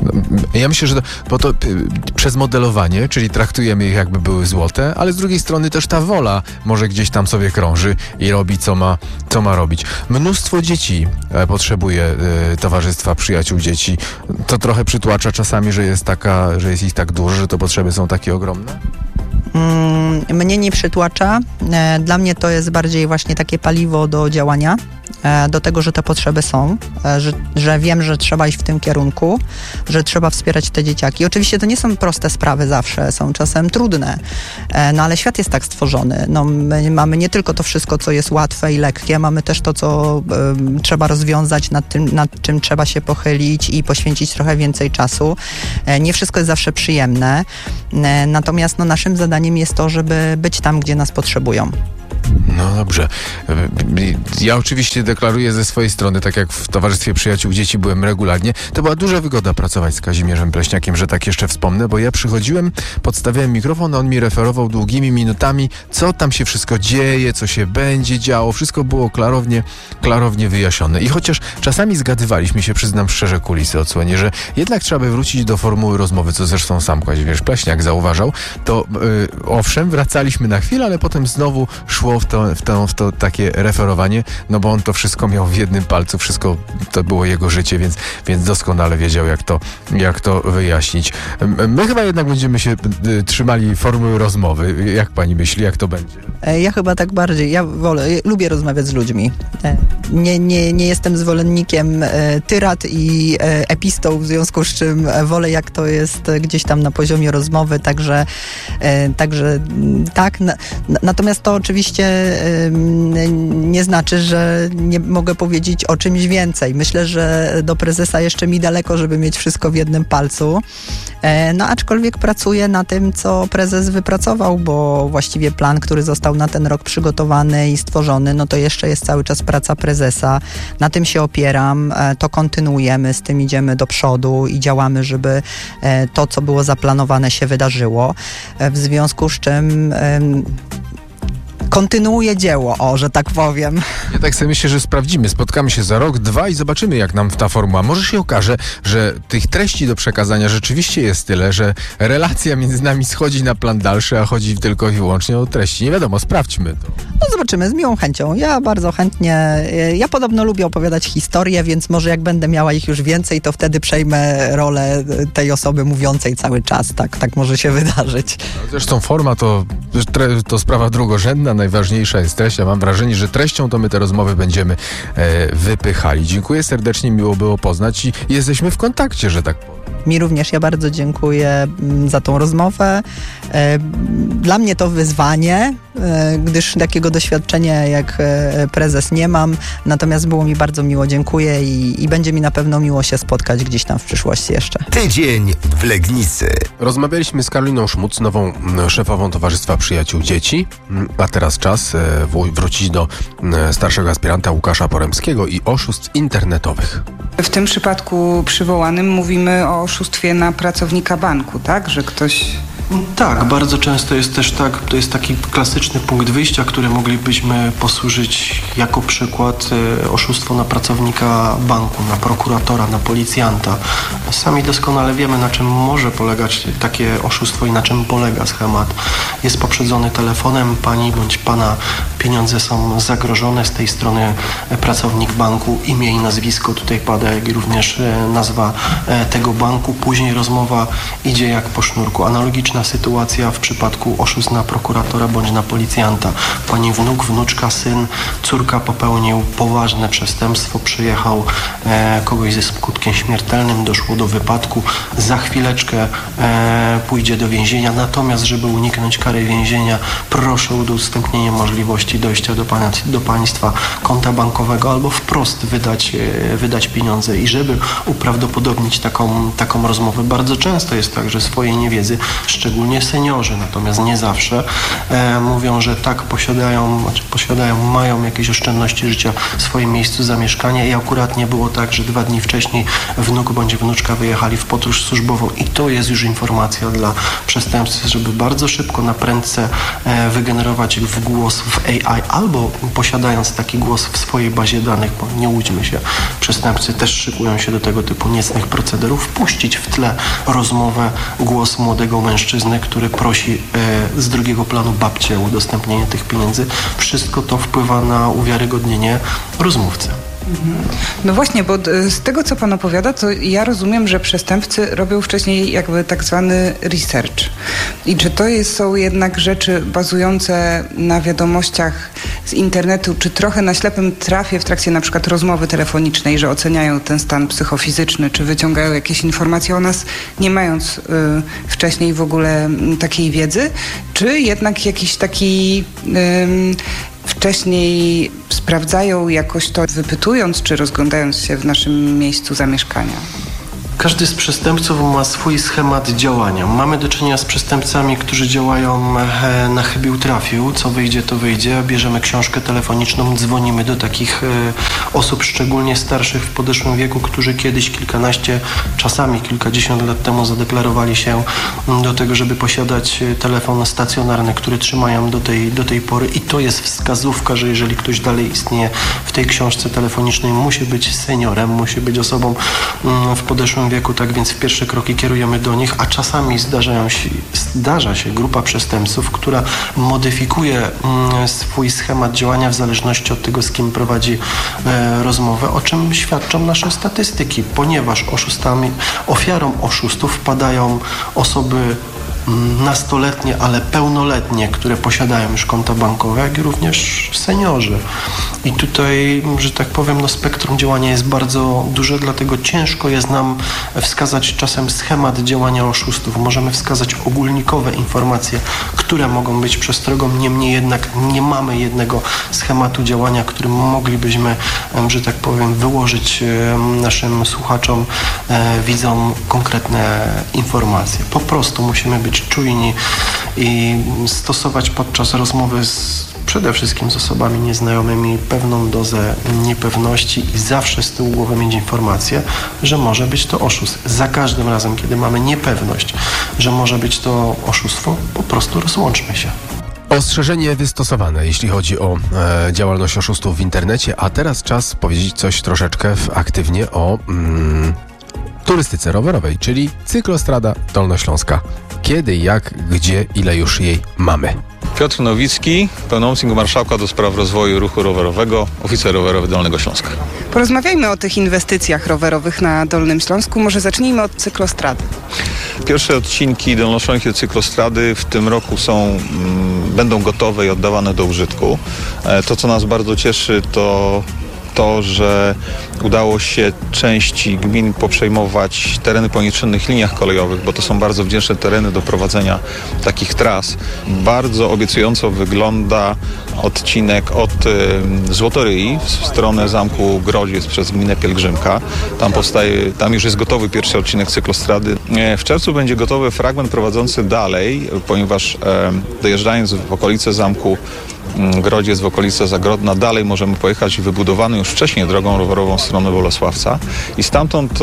Ja myślę, że to przez modelowanie, czyli traktujemy ich jakby były złote, ale z drugiej strony też ta wola może gdzieś tam sobie krąży i robi co ma robić. Mnóstwo dzieci potrzebuje towarzystwa przyjaciół dzieci. To trochę przytłacza czasami, że jest ich tak dużo, że te potrzeby są takie ogromne? Mnie nie przytłacza. Dla mnie to jest bardziej właśnie takie paliwo do działania, do tego, że te potrzeby są, że wiem, że trzeba iść w tym kierunku, że trzeba wspierać te dzieciaki. Oczywiście to nie są proste sprawy zawsze, są czasem trudne, no ale świat jest tak stworzony. No, my mamy nie tylko to wszystko, co jest łatwe i lekkie, mamy też to, co trzeba rozwiązać, nad czym trzeba się pochylić i poświęcić trochę więcej czasu. Nie wszystko jest zawsze przyjemne, natomiast naszym zadaniem jest to, żeby być tam, gdzie nas potrzebują. No dobrze. Ja oczywiście deklaruję ze swojej strony, tak jak w Towarzystwie Przyjaciół Dzieci byłem regularnie, to była duża wygoda pracować z Kazimierzem Pleśniakiem, że tak jeszcze wspomnę, bo ja przychodziłem, podstawiałem mikrofon, on mi referował długimi minutami, co tam się wszystko dzieje, co się będzie działo, wszystko było klarownie wyjaśnione. I chociaż czasami zgadywaliśmy się, przyznam szczerze, kulisy odsłonię, że jednak trzeba by wrócić do formuły rozmowy, co zresztą sam Kazimierz Pleśniak zauważał, to owszem, wracaliśmy na chwilę, ale potem znowu szło w to takie referowanie, no bo on to wszystko miał w jednym palcu, wszystko to było jego życie, więc doskonale wiedział, jak to wyjaśnić. My chyba jednak będziemy się trzymali formuły rozmowy. Jak pani myśli, jak to będzie? Ja chyba tak bardziej. Lubię rozmawiać z ludźmi. Nie jestem zwolennikiem tyrad i epistoł, w związku z czym wolę, jak to jest gdzieś tam na poziomie rozmowy, także tak. Natomiast to oczywiście nie znaczy, że nie mogę powiedzieć o czymś więcej. Myślę, że do prezesa jeszcze mi daleko, żeby mieć wszystko w jednym palcu. No aczkolwiek pracuję na tym, co prezes wypracował, bo właściwie plan, który został na ten rok przygotowany i stworzony, no to jeszcze jest cały czas praca prezesa. Na tym się opieram, to kontynuujemy, z tym idziemy do przodu i działamy, żeby to, co było zaplanowane, się wydarzyło. W związku z czym kontynuuje dzieło, że tak powiem. Ja tak sobie myślę, że sprawdzimy. Spotkamy się za rok, 2 i zobaczymy, jak nam ta formuła. Może się okaże, że tych treści do przekazania rzeczywiście jest tyle, że relacja między nami schodzi na plan dalszy, a chodzi tylko i wyłącznie o treści. Nie wiadomo, sprawdźmy to. No zobaczymy, z miłą chęcią. Ja bardzo chętnie, ja podobno lubię opowiadać historie, więc może jak będę miała ich już więcej, to wtedy przejmę rolę tej osoby mówiącej cały czas. Tak może się wydarzyć. Zresztą forma to sprawa drugorzędna. Najważniejsza jest treść. Ja mam wrażenie, że treścią to my te rozmowy będziemy wypychali. Dziękuję serdecznie, miło było poznać i jesteśmy w kontakcie, że tak powiem. Mi również, ja bardzo dziękuję za tą rozmowę. Dla mnie to wyzwanie, gdyż takiego doświadczenia jak prezes nie mam, natomiast było mi bardzo miło, dziękuję i będzie mi na pewno miło się spotkać gdzieś tam w przyszłości jeszcze. Tydzień w Legnicy. Rozmawialiśmy z Karoliną Szmuc, nową szefową Towarzystwa Przyjaciół Dzieci, a teraz czas wrócić do starszego aspiranta Łukasza Poremskiego i oszustw internetowych. W tym przypadku przywołanym mówimy o oszustwie na pracownika banku, tak? Że ktoś... Tak, bardzo często jest też tak, to jest taki klasyczny punkt wyjścia, który moglibyśmy posłużyć jako przykład oszustwo na pracownika banku, na prokuratora, na policjanta. Sami doskonale wiemy, na czym może polegać takie oszustwo i na czym polega schemat. Jest poprzedzony telefonem, pani bądź pana pieniądze są zagrożone, z tej strony pracownik banku, imię i nazwisko tutaj pada, jak i również nazwa tego banku. Później rozmowa idzie jak po sznurku. Analogiczna sytuacja w przypadku oszustw na prokuratora bądź na policjanta. Pani wnuk, wnuczka, syn, córka popełnił poważne przestępstwo, przyjechał kogoś ze skutkiem śmiertelnym, doszło do wypadku, za chwileczkę pójdzie do więzienia, natomiast żeby uniknąć kary więzienia, proszę o udostępnienie możliwości dojścia do państwa konta bankowego albo wprost wydać pieniądze. I żeby uprawdopodobnić taką rozmowę, bardzo często jest tak, że swojej niewiedzy szczególnie seniorzy, natomiast nie zawsze, mówią, że tak mają jakieś oszczędności życia w swoim miejscu zamieszkania i akurat nie było tak, że 2 dni wcześniej wnuk bądź wnuczka wyjechali w podróż służbową i to jest już informacja dla przestępcy, żeby bardzo szybko na prędce wygenerować głos w AI albo posiadając taki głos w swojej bazie danych, bo nie łudźmy się, przestępcy też szykują się do tego typu niecnych procederów, wpuścić w tle rozmowę, głos młodego mężczyzny, który prosi z drugiego planu babcię o udostępnienie tych pieniędzy. Wszystko to wpływa na uwiarygodnienie rozmówcy. No właśnie, bo z tego, co pan opowiada, to ja rozumiem, że przestępcy robią wcześniej jakby tak zwany research. I czy to są jednak rzeczy bazujące na wiadomościach z internetu, czy trochę na ślepym trafie w trakcie na przykład rozmowy telefonicznej, że oceniają ten stan psychofizyczny, czy wyciągają jakieś informacje o nas, nie mając wcześniej w ogóle takiej wiedzy, czy jednak jakiś taki... wcześniej sprawdzają jakoś to, wypytując czy rozglądając się w naszym miejscu zamieszkania? Każdy z przestępców ma swój schemat działania. Mamy do czynienia z przestępcami, którzy działają na chybił trafił. Co wyjdzie, to wyjdzie. Bierzemy książkę telefoniczną, dzwonimy do takich osób, szczególnie starszych w podeszłym wieku, którzy kiedyś kilkanaście, czasami kilkadziesiąt lat temu zadeklarowali się do tego, żeby posiadać telefon stacjonarny, który trzymają do tej pory. I to jest wskazówka, że jeżeli ktoś dalej istnieje w tej książce telefonicznej, musi być seniorem, musi być osobą w podeszłym wieku, tak więc w pierwsze kroki kierujemy do nich, a czasami zdarza się grupa przestępców, która modyfikuje swój schemat działania w zależności od tego, z kim prowadzi rozmowę, o czym świadczą nasze statystyki, ponieważ ofiarą oszustów wpadają osoby nastoletnie, ale pełnoletnie, które posiadają już konta bankowe, jak i również seniorzy. I tutaj, że tak powiem, spektrum działania jest bardzo duże, dlatego ciężko jest nam wskazać czasem schemat działania oszustów. Możemy wskazać ogólnikowe informacje, które mogą być przestrogą, niemniej jednak nie mamy jednego schematu działania, którym moglibyśmy, że tak powiem, wyłożyć naszym słuchaczom, widzom konkretne informacje. Po prostu musimy być czujni i stosować podczas rozmowy przede wszystkim z osobami nieznajomymi pewną dozę niepewności i zawsze z tyłu głowy mieć informację, że może być to oszust. Za każdym razem, kiedy mamy niepewność, że może być to oszustwo, po prostu rozłączmy się. Ostrzeżenie wystosowane, jeśli chodzi o działalność oszustów w internecie, a teraz czas powiedzieć coś troszeczkę aktywnie o turystyce rowerowej, czyli cyklostrada dolnośląska. Kiedy, jak, gdzie, ile już jej mamy? Piotr Nowicki, pełnomocnik marszałka do spraw rozwoju ruchu rowerowego, oficer rowerowy Dolnego Śląska. Porozmawiajmy o tych inwestycjach rowerowych na Dolnym Śląsku. Może zacznijmy od cyklostrady. Pierwsze odcinki dolnośląskie cyklostrady w tym roku będą gotowe i oddawane do użytku. To, co nas bardzo cieszy, to, że udało się części gmin poprzejmować tereny po nieczynnych liniach kolejowych, bo to są bardzo wdzięczne tereny do prowadzenia takich tras. Bardzo obiecująco wygląda odcinek od Złotoryi w stronę Zamku Grodziec przez gminę Pielgrzymka. Tam już jest gotowy pierwszy odcinek cyklostrady. W czerwcu będzie gotowy fragment prowadzący dalej, ponieważ dojeżdżając w okolice Zamku Grodziec, w okolice Zagrodna, dalej możemy pojechać wybudowaną już wcześniej drogą rowerową w stronę Bolesławca i stamtąd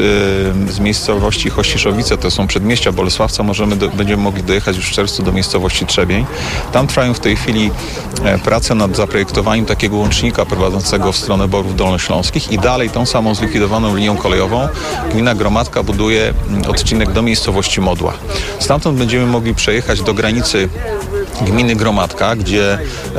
z miejscowości Chościszowice, to są przedmieścia Bolesławca, będziemy mogli dojechać już w czerwcu do miejscowości Trzebień. Tam trwają w tej chwili prace nad zaprojektowaniem takiego łącznika prowadzącego w stronę Borów Dolnośląskich i dalej tą samą zlikwidowaną linią kolejową gmina Gromadka buduje odcinek do miejscowości Modła. Stamtąd będziemy mogli przejechać do granicy gminy Gromadka, gdzie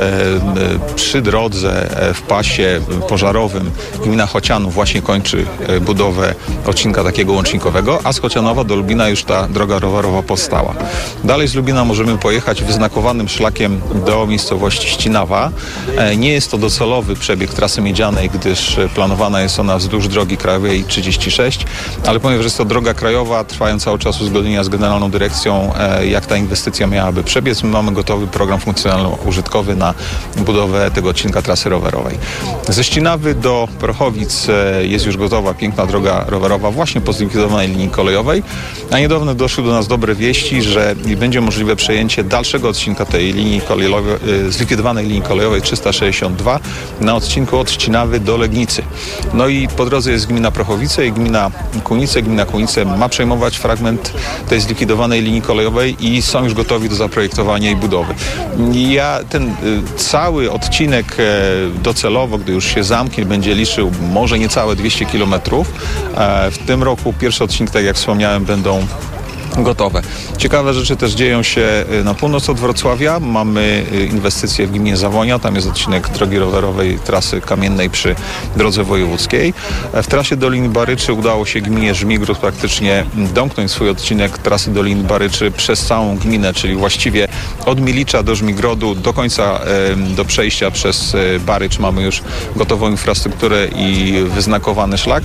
przy drodze w pasie pożarowym gmina Chocianów właśnie kończy budowę odcinka takiego łącznikowego, a z Chocianowa do Lubina już ta droga rowerowa powstała. Dalej z Lubina możemy pojechać wyznakowanym szlakiem do miejscowości Ścinawa. Nie jest to docelowy przebieg trasy miedzianej, gdyż planowana jest ona wzdłuż drogi krajowej 36, ale ponieważ jest to droga krajowa, trwają cały czas uzgodnienia z Generalną Dyrekcją, jak ta inwestycja miałaby przebiec. My mamy gotowe jednorazowy program funkcjonalno-użytkowy na budowę tego odcinka trasy rowerowej. Ze Ścinawy do Prochowic jest już gotowa piękna droga rowerowa właśnie po zlikwidowanej linii kolejowej, a niedawno doszły do nas dobre wieści, że będzie możliwe przejęcie dalszego odcinka tej linii kolejowej, zlikwidowanej linii kolejowej 362 na odcinku od Ścinawy do Legnicy. No i po drodze jest gmina Prochowice i gmina Kunice. Gmina Kunice ma przejmować fragment tej zlikwidowanej linii kolejowej i są już gotowi do zaprojektowania i budowy. Ja ten cały odcinek docelowo, gdy już się zamknie, będzie liczył może niecałe 200 km. W tym roku pierwszy odcinek, tak jak wspomniałem, będą gotowe. Ciekawe rzeczy też dzieją się na północ od Wrocławia. Mamy inwestycje w gminie Zawonia. Tam jest odcinek drogi rowerowej trasy kamiennej przy drodze wojewódzkiej. W trasie Doliny Baryczy udało się gminie Żmigród praktycznie domknąć swój odcinek trasy Doliny Baryczy przez całą gminę, czyli właściwie od Milicza do Żmigrodu do końca, do przejścia przez Barycz mamy już gotową infrastrukturę i wyznakowany szlak.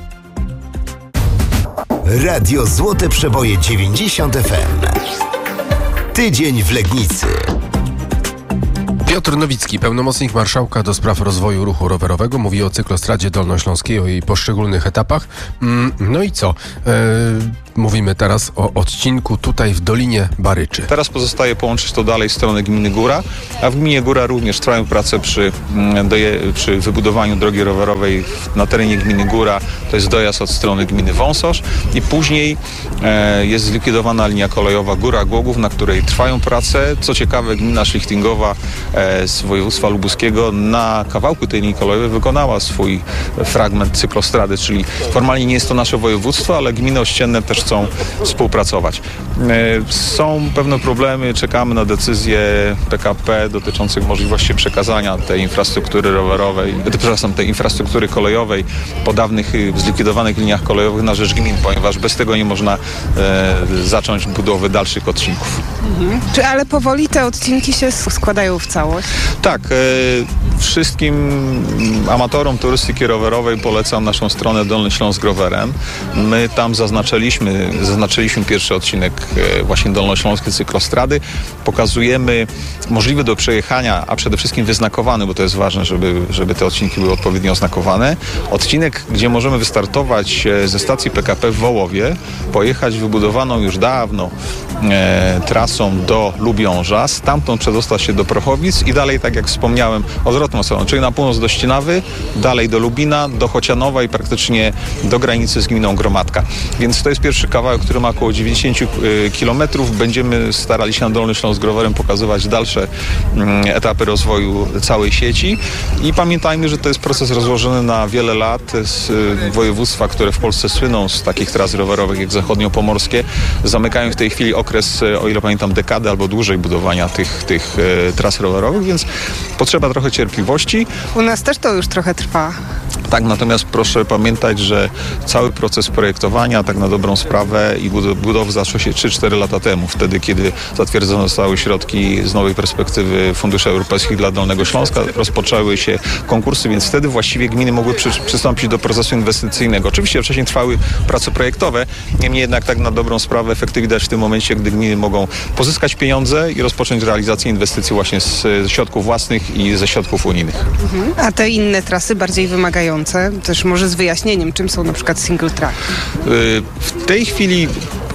Radio Złote Przeboje 90 FM. Tydzień w Legnicy. Piotr Nowicki, pełnomocnik marszałka do spraw rozwoju ruchu rowerowego, mówi o cyklostradzie dolnośląskiej, o jej poszczególnych etapach. No i co? Mówimy teraz o odcinku tutaj w Dolinie Baryczy. Teraz pozostaje połączyć to dalej w stronę gminy Góra, a w gminie Góra również trwają prace przy wybudowaniu drogi rowerowej na terenie gminy Góra. To jest dojazd od strony gminy Wąsosz i później jest zlikwidowana linia kolejowa Góra-Głogów, na której trwają prace. Co ciekawe, gmina Szlichtingowa z województwa lubuskiego na kawałku tej linii kolejowej wykonała swój fragment cyklostrady, czyli formalnie nie jest to nasze województwo, ale gminy ościenne też chcą współpracować. Są pewne problemy, czekamy na decyzję PKP dotyczących możliwości przekazania tej infrastruktury rowerowej, tej infrastruktury kolejowej po dawnych zlikwidowanych liniach kolejowych na rzecz gmin, ponieważ bez tego nie można zacząć budowy dalszych odcinków. Ale powoli te odcinki się składają w całość? Tak. Wszystkim amatorom turystyki rowerowej polecam naszą stronę Dolny Śląsk Rowerem. My tam zaznaczyliśmy pierwszy odcinek właśnie dolnośląskiej cyklostrady. Pokazujemy możliwy do przejechania, a przede wszystkim wyznakowany, bo to jest ważne, żeby te odcinki były odpowiednio oznakowane. Odcinek, gdzie możemy wystartować ze stacji PKP w Wołowie, pojechać wybudowaną już dawno trasą do Lubiąża, stamtąd przedostać się do Prochowic i dalej, tak jak wspomniałem, odwrotną stroną, czyli na północ do Ścinawy, dalej do Lubina, do Chocianowa i praktycznie do granicy z gminą Gromadka. Więc to jest pierwszy kawałek, który ma około 90 km. Będziemy starali się na Dolny Śląsk Rowerem pokazywać dalsze etapy rozwoju całej sieci i pamiętajmy, że to jest proces rozłożony na wiele lat. Województwa, które w Polsce słyną z takich tras rowerowych jak zachodniopomorskie, zamykają w tej chwili okres, o ile pamiętam, dekady albo dłużej budowania tych tras rowerowych, więc potrzeba trochę cierpliwości. U nas też to już trochę trwa. Tak, natomiast proszę pamiętać, że cały proces projektowania, tak na dobrą sprawę, i budowy zaczął się 3-4 lata temu, wtedy kiedy zatwierdzone zostały środki z nowej perspektywy funduszy europejskich dla Dolnego Śląska, rozpoczęły się konkursy, więc wtedy właściwie gminy mogły przystąpić do procesu inwestycyjnego. Oczywiście wcześniej trwały prace projektowe, niemniej jednak tak na dobrą sprawę efekty widać w tym momencie, gdy gminy mogą pozyskać pieniądze i rozpocząć realizację inwestycji właśnie z środków własnych i ze środków unijnych. A te inne trasy bardziej wymagające, też może z wyjaśnieniem, czym są na przykład single track? W tej chwili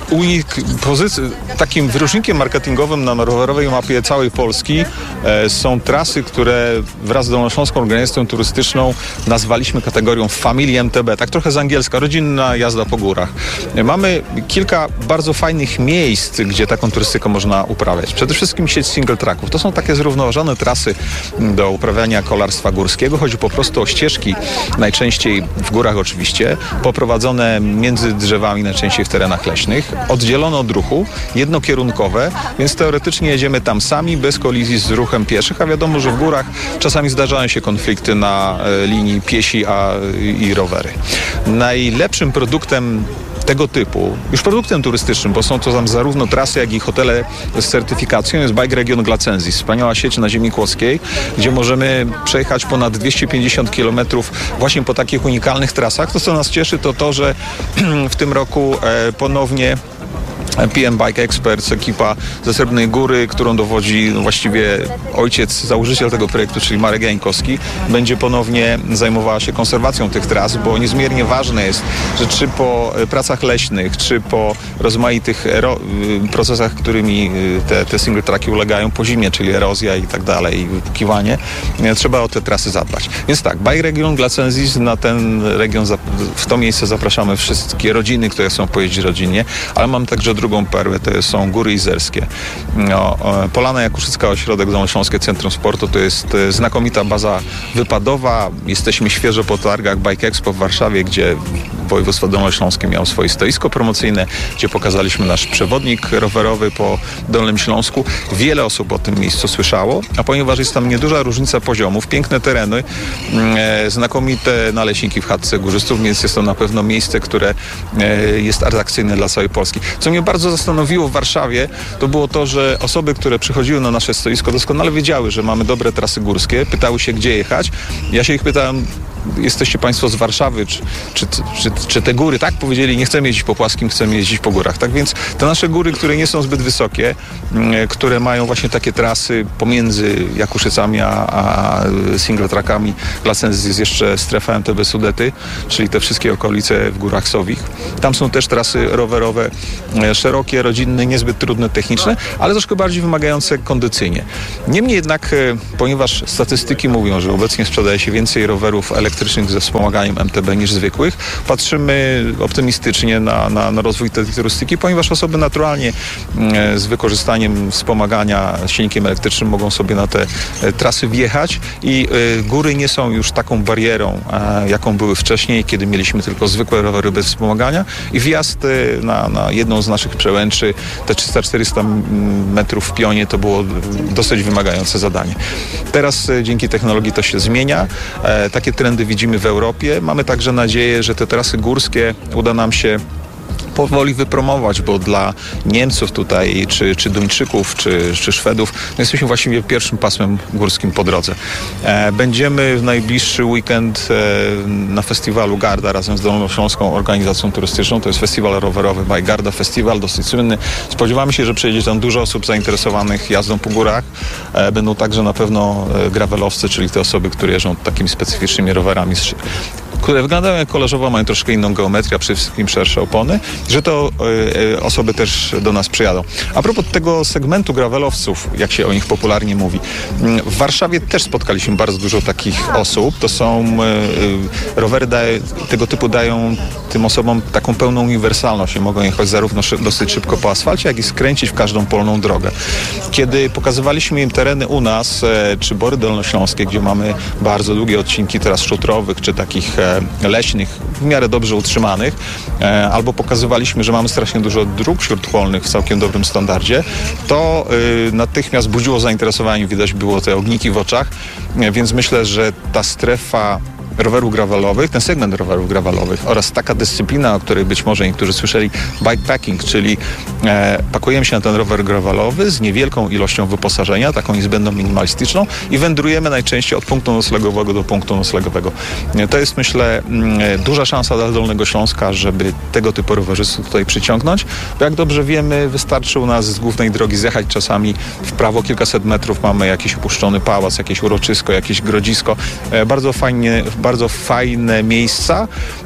takim wyróżnikiem marketingowym na rowerowej mapie całej Polski są trasy, które wraz z Dolnośląską Organizacją Turystyczną nazwaliśmy kategorią Family MTB, tak trochę z angielska, rodzinna jazda po górach. Mamy kilka bardzo fajnych miejsc, gdzie taką turystykę można uprawiać. Przede wszystkim sieć single tracków. To są takie zrównoważone trasy do uprawiania kolarstwa górskiego. Chodzi po prostu o ścieżki, najczęściej w górach oczywiście, poprowadzone między drzewami, najczęściej w terenach leśnych, oddzielone od ruchu, jednokierunkowe, więc teoretycznie jedziemy tam sami, bez kolizji z ruchem pieszych, a wiadomo, że w górach czasami zdarzają się konflikty na linii piesi i rowery. Najlepszym produktem tego typu, już produktem turystycznym, bo są to tam zarówno trasy, jak i hotele z certyfikacją, jest Bike Region Glacensis, wspaniała sieć na ziemi kłodzkiej, gdzie możemy przejechać ponad 250 km właśnie po takich unikalnych trasach. To, co nas cieszy, to to, że w tym roku ponownie PM Bike Experts, ekipa ze Srebrnej Góry, którą dowodzi właściwie ojciec, założyciel tego projektu, czyli Marek Jańkowski, będzie ponownie zajmowała się konserwacją tych tras, bo niezmiernie ważne jest, że czy po pracach leśnych, czy po rozmaitych procesach, którymi te single tracki ulegają po zimie, czyli erozja i tak dalej, i wypukiwanie, trzeba o te trasy zadbać. Więc tak, Bike Region Glacensis, na ten region, w to miejsce zapraszamy wszystkie rodziny, które chcą pojeździć rodzinnie, ale mam także drugą perłę, to są Góry Izerskie. Polana Jakuszycka, Ośrodek Dolnośląskie Centrum Sportu, to jest znakomita baza wypadowa. Jesteśmy świeżo po targach Bike Expo w Warszawie, gdzie województwo dolnośląskie miało swoje stoisko promocyjne, gdzie pokazaliśmy nasz przewodnik rowerowy po Dolnym Śląsku. Wiele osób o tym miejscu słyszało, a ponieważ jest tam nieduża różnica poziomów, piękne tereny, znakomite naleśniki w chatce górzystów, więc jest to na pewno miejsce, które jest atrakcyjne dla całej Polski. Co mnie bardzo zastanowiło w Warszawie, to było to, że osoby, które przychodziły na nasze stoisko, doskonale wiedziały, że mamy dobre trasy górskie, pytały się, gdzie jechać. Ja się ich pytałem, jesteście Państwo z Warszawy, czy te góry? Tak, powiedzieli, nie chcemy jeździć po płaskim, chcemy jeździć po górach. Tak więc te nasze góry, które nie są zbyt wysokie, które mają właśnie takie trasy pomiędzy Jakuszycami a single trackami, Glacensis jest jeszcze strefa MTB Sudety, czyli te wszystkie okolice w Górach Sowich. Tam są też trasy rowerowe, szerokie, rodzinne, niezbyt trudne techniczne, ale troszkę bardziej wymagające kondycyjnie. Niemniej jednak, ponieważ statystyki mówią, że obecnie sprzedaje się więcej rowerów elektrycznych ze wspomaganiem MTB niż zwykłych, patrzymy optymistycznie na rozwój tej turystyki, ponieważ osoby naturalnie z wykorzystaniem wspomagania silnikiem elektrycznym mogą sobie na te trasy wjechać i góry nie są już taką barierą, jaką były wcześniej, kiedy mieliśmy tylko zwykłe rowery bez wspomagania i wjazd na jedną z naszych przełęczy, te 300-400 metrów w pionie, to było dosyć wymagające zadanie. Teraz dzięki technologii to się zmienia. Takie trendy widzimy w Europie. Mamy także nadzieję, że te trasy górskie uda nam się powoli wypromować, bo dla Niemców tutaj, czy Duńczyków, czy Szwedów, jesteśmy właściwie pierwszym pasmem górskim po drodze. Będziemy w najbliższy weekend na festiwalu Garda razem z Dolnośląską Organizacją Turystyczną. To jest festiwal rowerowy Bike Garda Festival, dosyć słynny. Spodziewamy się, że przyjedzie tam dużo osób zainteresowanych jazdą po górach. Będą także na pewno gravelowcy, czyli te osoby, które jeżdżą takimi specyficznymi rowerami, które wyglądają jak kolarzowo, mają troszkę inną geometrię, a przede wszystkim szersze opony, że to osoby też do nas przyjadą. A propos tego segmentu gravelowców, jak się o nich popularnie mówi, w Warszawie też spotkaliśmy bardzo dużo takich osób. To są rowery tego typu dają tym osobom taką pełną uniwersalność. Mogą jechać zarówno dosyć szybko po asfalcie, jak i skręcić w każdą polną drogę. Kiedy pokazywaliśmy im tereny u nas, czy Bory Dolnośląskie, gdzie mamy bardzo długie odcinki tras szutrowych, czy takich leśnych, w miarę dobrze utrzymanych, albo pokazywaliśmy, że mamy strasznie dużo dróg śródpolnych w całkiem dobrym standardzie, to natychmiast budziło zainteresowanie, widać było te ogniki w oczach, więc myślę, że ta strefa rowerów gravelowych, ten segment rowerów gravelowych oraz taka dyscyplina, o której być może niektórzy słyszeli, bikepacking, czyli pakujemy się na ten rower gravelowy z niewielką ilością wyposażenia, taką niezbędną, minimalistyczną i wędrujemy najczęściej od punktu noclegowego do punktu noclegowego. To jest, myślę, duża szansa dla Dolnego Śląska, żeby tego typu rowerzystów tutaj przyciągnąć, bo jak dobrze wiemy, wystarczy u nas z głównej drogi zjechać czasami w prawo kilkaset metrów, mamy jakiś opuszczony pałac, jakieś uroczysko, jakieś grodzisko. Bardzo fajne miejsca,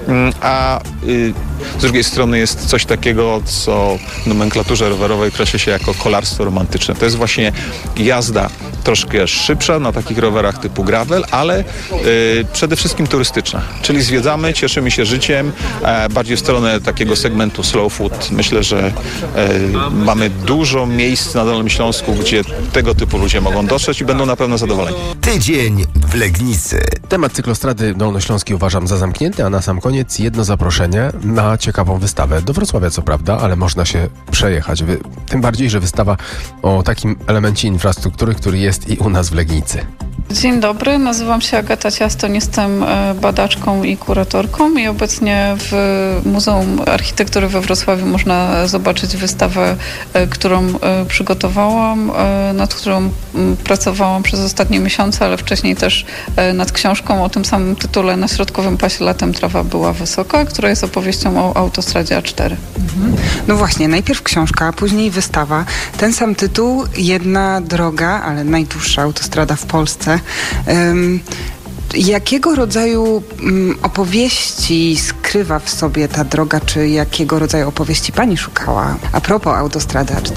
a z drugiej strony jest coś takiego, co w nomenklaturze rowerowej określa się jako kolarstwo romantyczne. To jest właśnie jazda troszkę szybsza na takich rowerach typu gravel, ale przede wszystkim turystyczna. Czyli zwiedzamy, cieszymy się życiem, bardziej w stronę takiego segmentu slow food. Myślę, że mamy dużo miejsc na Dolnym Śląsku, gdzie tego typu ludzie mogą dotrzeć i będą na pewno zadowoleni. Tydzień w Legnicy. Temat cyklostrady dolnośląskiej uważam za zamknięty, a na sam koniec jedno zaproszenie na ciekawą wystawę. Do Wrocławia co prawda, ale można się przejechać. Tym bardziej, że wystawa o takim elemencie infrastruktury, który jest i u nas w Legnicy. Dzień dobry, nazywam się Agata Ciastoń, jestem badaczką i kuratorką i obecnie w Muzeum Architektury we Wrocławiu można zobaczyć wystawę, którą przygotowałam, nad którą pracowałam przez ostatnie miesiące, ale wcześniej też nad książką o tym samym tytule Na środkowym pasie latem trawa była wysoka, która jest opowieścią o autostradzie A4. No właśnie, najpierw książka, a później wystawa. Ten sam tytuł, jedna droga, ale najdłuższa autostrada w Polsce. Jakiego rodzaju opowieści skrywa w sobie ta droga, czy jakiego rodzaju opowieści pani szukała a propos autostrady A4?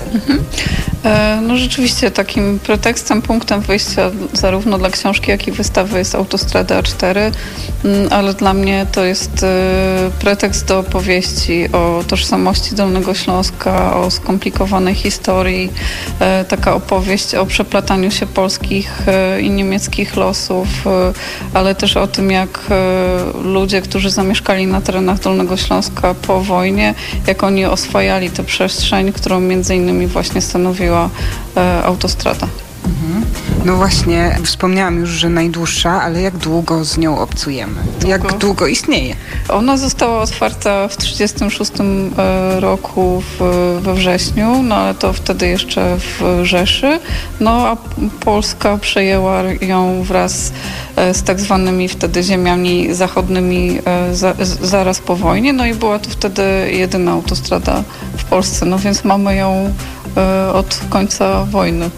No rzeczywiście takim pretekstem, punktem wyjścia zarówno dla książki, jak i wystawy jest autostrada A4, ale dla mnie to jest pretekst do opowieści o tożsamości Dolnego Śląska, o skomplikowanej historii, taka opowieść o przeplataniu się polskich i niemieckich losów, ale też o tym, jak ludzie, którzy zamieszkali na terenach Dolnego Śląska po wojnie, jak oni oswajali tę przestrzeń, którą między innymi właśnie stanowiła autostrada. No właśnie, wspomniałam już, że najdłuższa, ale jak długo z nią obcujemy? Jak długo istnieje? Ona została otwarta w 1936 roku we wrześniu, no ale to wtedy jeszcze w Rzeszy. No a Polska przejęła ją wraz z tak zwanymi wtedy ziemiami zachodnimi zaraz po wojnie. No i była to wtedy jedyna autostrada w Polsce, no więc mamy ją od końca wojny.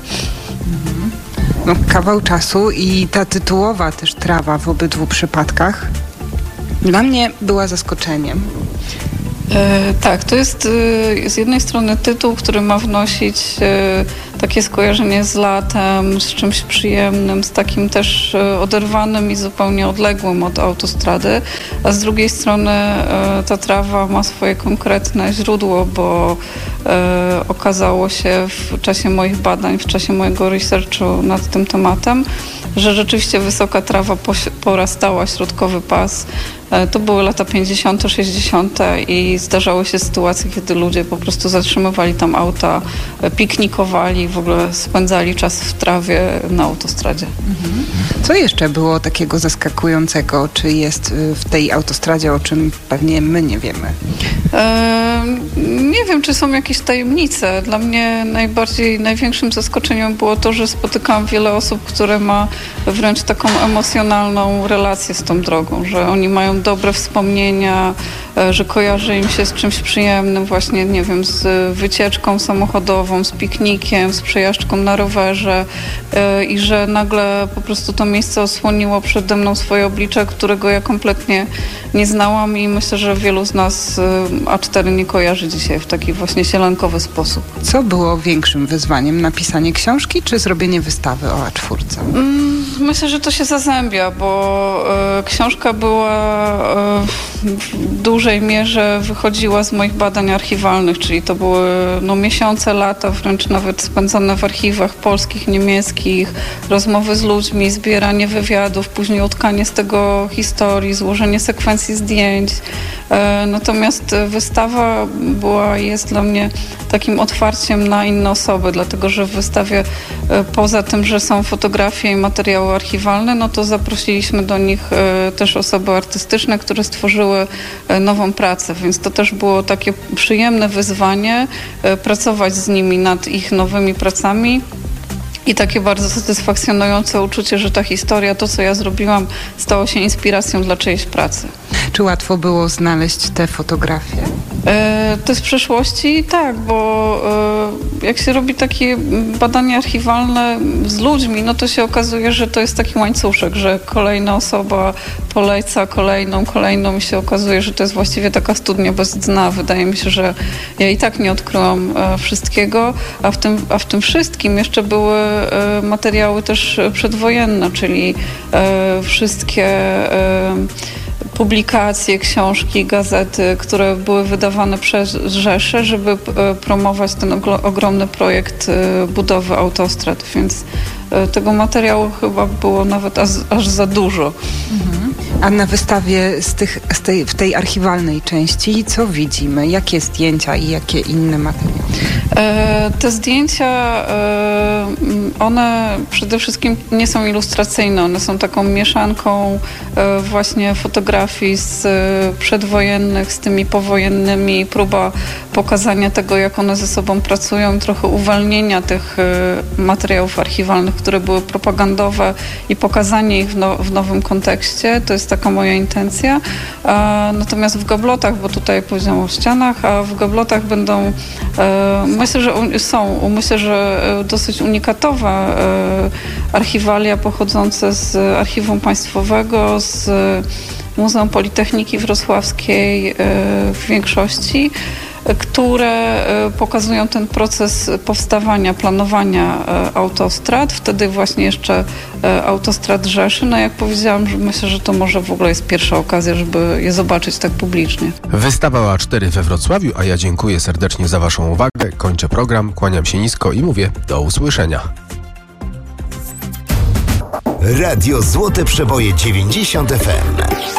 No, kawał czasu i ta tytułowa też trawa w obydwu przypadkach dla mnie była zaskoczeniem. Tak, to jest z jednej strony tytuł, który ma wnosić takie skojarzenie z latem, z czymś przyjemnym, z takim też oderwanym i zupełnie odległym od autostrady, a z drugiej strony ta trawa ma swoje konkretne źródło, bo okazało się w czasie moich badań, w czasie mojego researchu nad tym tematem, że rzeczywiście wysoka trawa porastała środkowy pas. To były lata 50., 60. i zdarzały się sytuacje, kiedy ludzie po prostu zatrzymywali tam auta, piknikowali, w ogóle spędzali czas w trawie na autostradzie. Co jeszcze było takiego zaskakującego? Czy jest w tej autostradzie, o czym pewnie my nie wiemy? Nie wiem, czy są jakieś tajemnice. Dla mnie największym zaskoczeniem było to, że spotykałam wiele osób, które ma wręcz taką emocjonalną relację z tą drogą, że oni mają dobre wspomnienia, że kojarzy im się z czymś przyjemnym, właśnie, nie wiem, z wycieczką samochodową, z piknikiem, z przejażdżką na rowerze i że nagle po prostu to miejsce osłoniło przede mną swoje oblicze, którego ja kompletnie nie znałam i myślę, że wielu z nas A4 nie kojarzy dzisiaj w taki właśnie sielankowy sposób. Co było większym wyzwaniem? Napisanie książki czy zrobienie wystawy o A4? Myślę, że to się zazębia, bo książka była w dużej mierze wychodziła z moich badań archiwalnych, czyli to były miesiące, lata, wręcz nawet spędzone w archiwach polskich, niemieckich, rozmowy z ludźmi, zbieranie wywiadów, później utkanie z tego historii, złożenie sekwencji zdjęć. Natomiast wystawa jest dla mnie takim otwarciem na inne osoby, dlatego że w wystawie poza tym, że są fotografie i materiały archiwalne, no to zaprosiliśmy do nich też osoby artystyczne, które stworzyły nową pracę, więc to też było takie przyjemne wyzwanie pracować z nimi nad ich nowymi pracami. I takie bardzo satysfakcjonujące uczucie, że ta historia, to co ja zrobiłam, stało się inspiracją dla czyjejś pracy. Czy łatwo było znaleźć te fotografie? To z przeszłości tak, bo jak się robi takie badania archiwalne z ludźmi, no to się okazuje, że to jest taki łańcuszek, że kolejna osoba poleca kolejną i się okazuje, że to jest właściwie taka studnia bez dna. Wydaje mi się, że ja i tak nie odkryłam wszystkiego, a w tym wszystkim jeszcze były materiały też przedwojenne, czyli wszystkie publikacje, książki, gazety, które były wydawane przez Rzeszę, żeby promować ten ogromny projekt budowy autostrad, więc tego materiału chyba było nawet aż za dużo. A na wystawie w tej archiwalnej części co widzimy? Jakie zdjęcia i jakie inne materiały? Te zdjęcia, one przede wszystkim nie są ilustracyjne, one są taką mieszanką właśnie fotografii z przedwojennych, z tymi powojennymi, próba pokazania tego, jak one ze sobą pracują, trochę uwalnienia tych materiałów archiwalnych, które były propagandowe i pokazanie ich w nowym kontekście. To jest taka moja intencja. Natomiast w gablotach, bo tutaj powiedziałam o ścianach, a w gablotach będą, myślę, że dosyć unikatowe archiwalia pochodzące z Archiwum Państwowego, z Muzeum Politechniki Wrocławskiej w większości, które pokazują ten proces powstawania, planowania autostrad. Wtedy właśnie jeszcze autostrad Rzeszy. No jak powiedziałam, że myślę, że to może w ogóle jest pierwsza okazja, żeby je zobaczyć tak publicznie. Wystawa A4 we Wrocławiu, a ja dziękuję serdecznie za Waszą uwagę. Kończę program, kłaniam się nisko i mówię do usłyszenia. Radio Złote Przeboje 90 FM.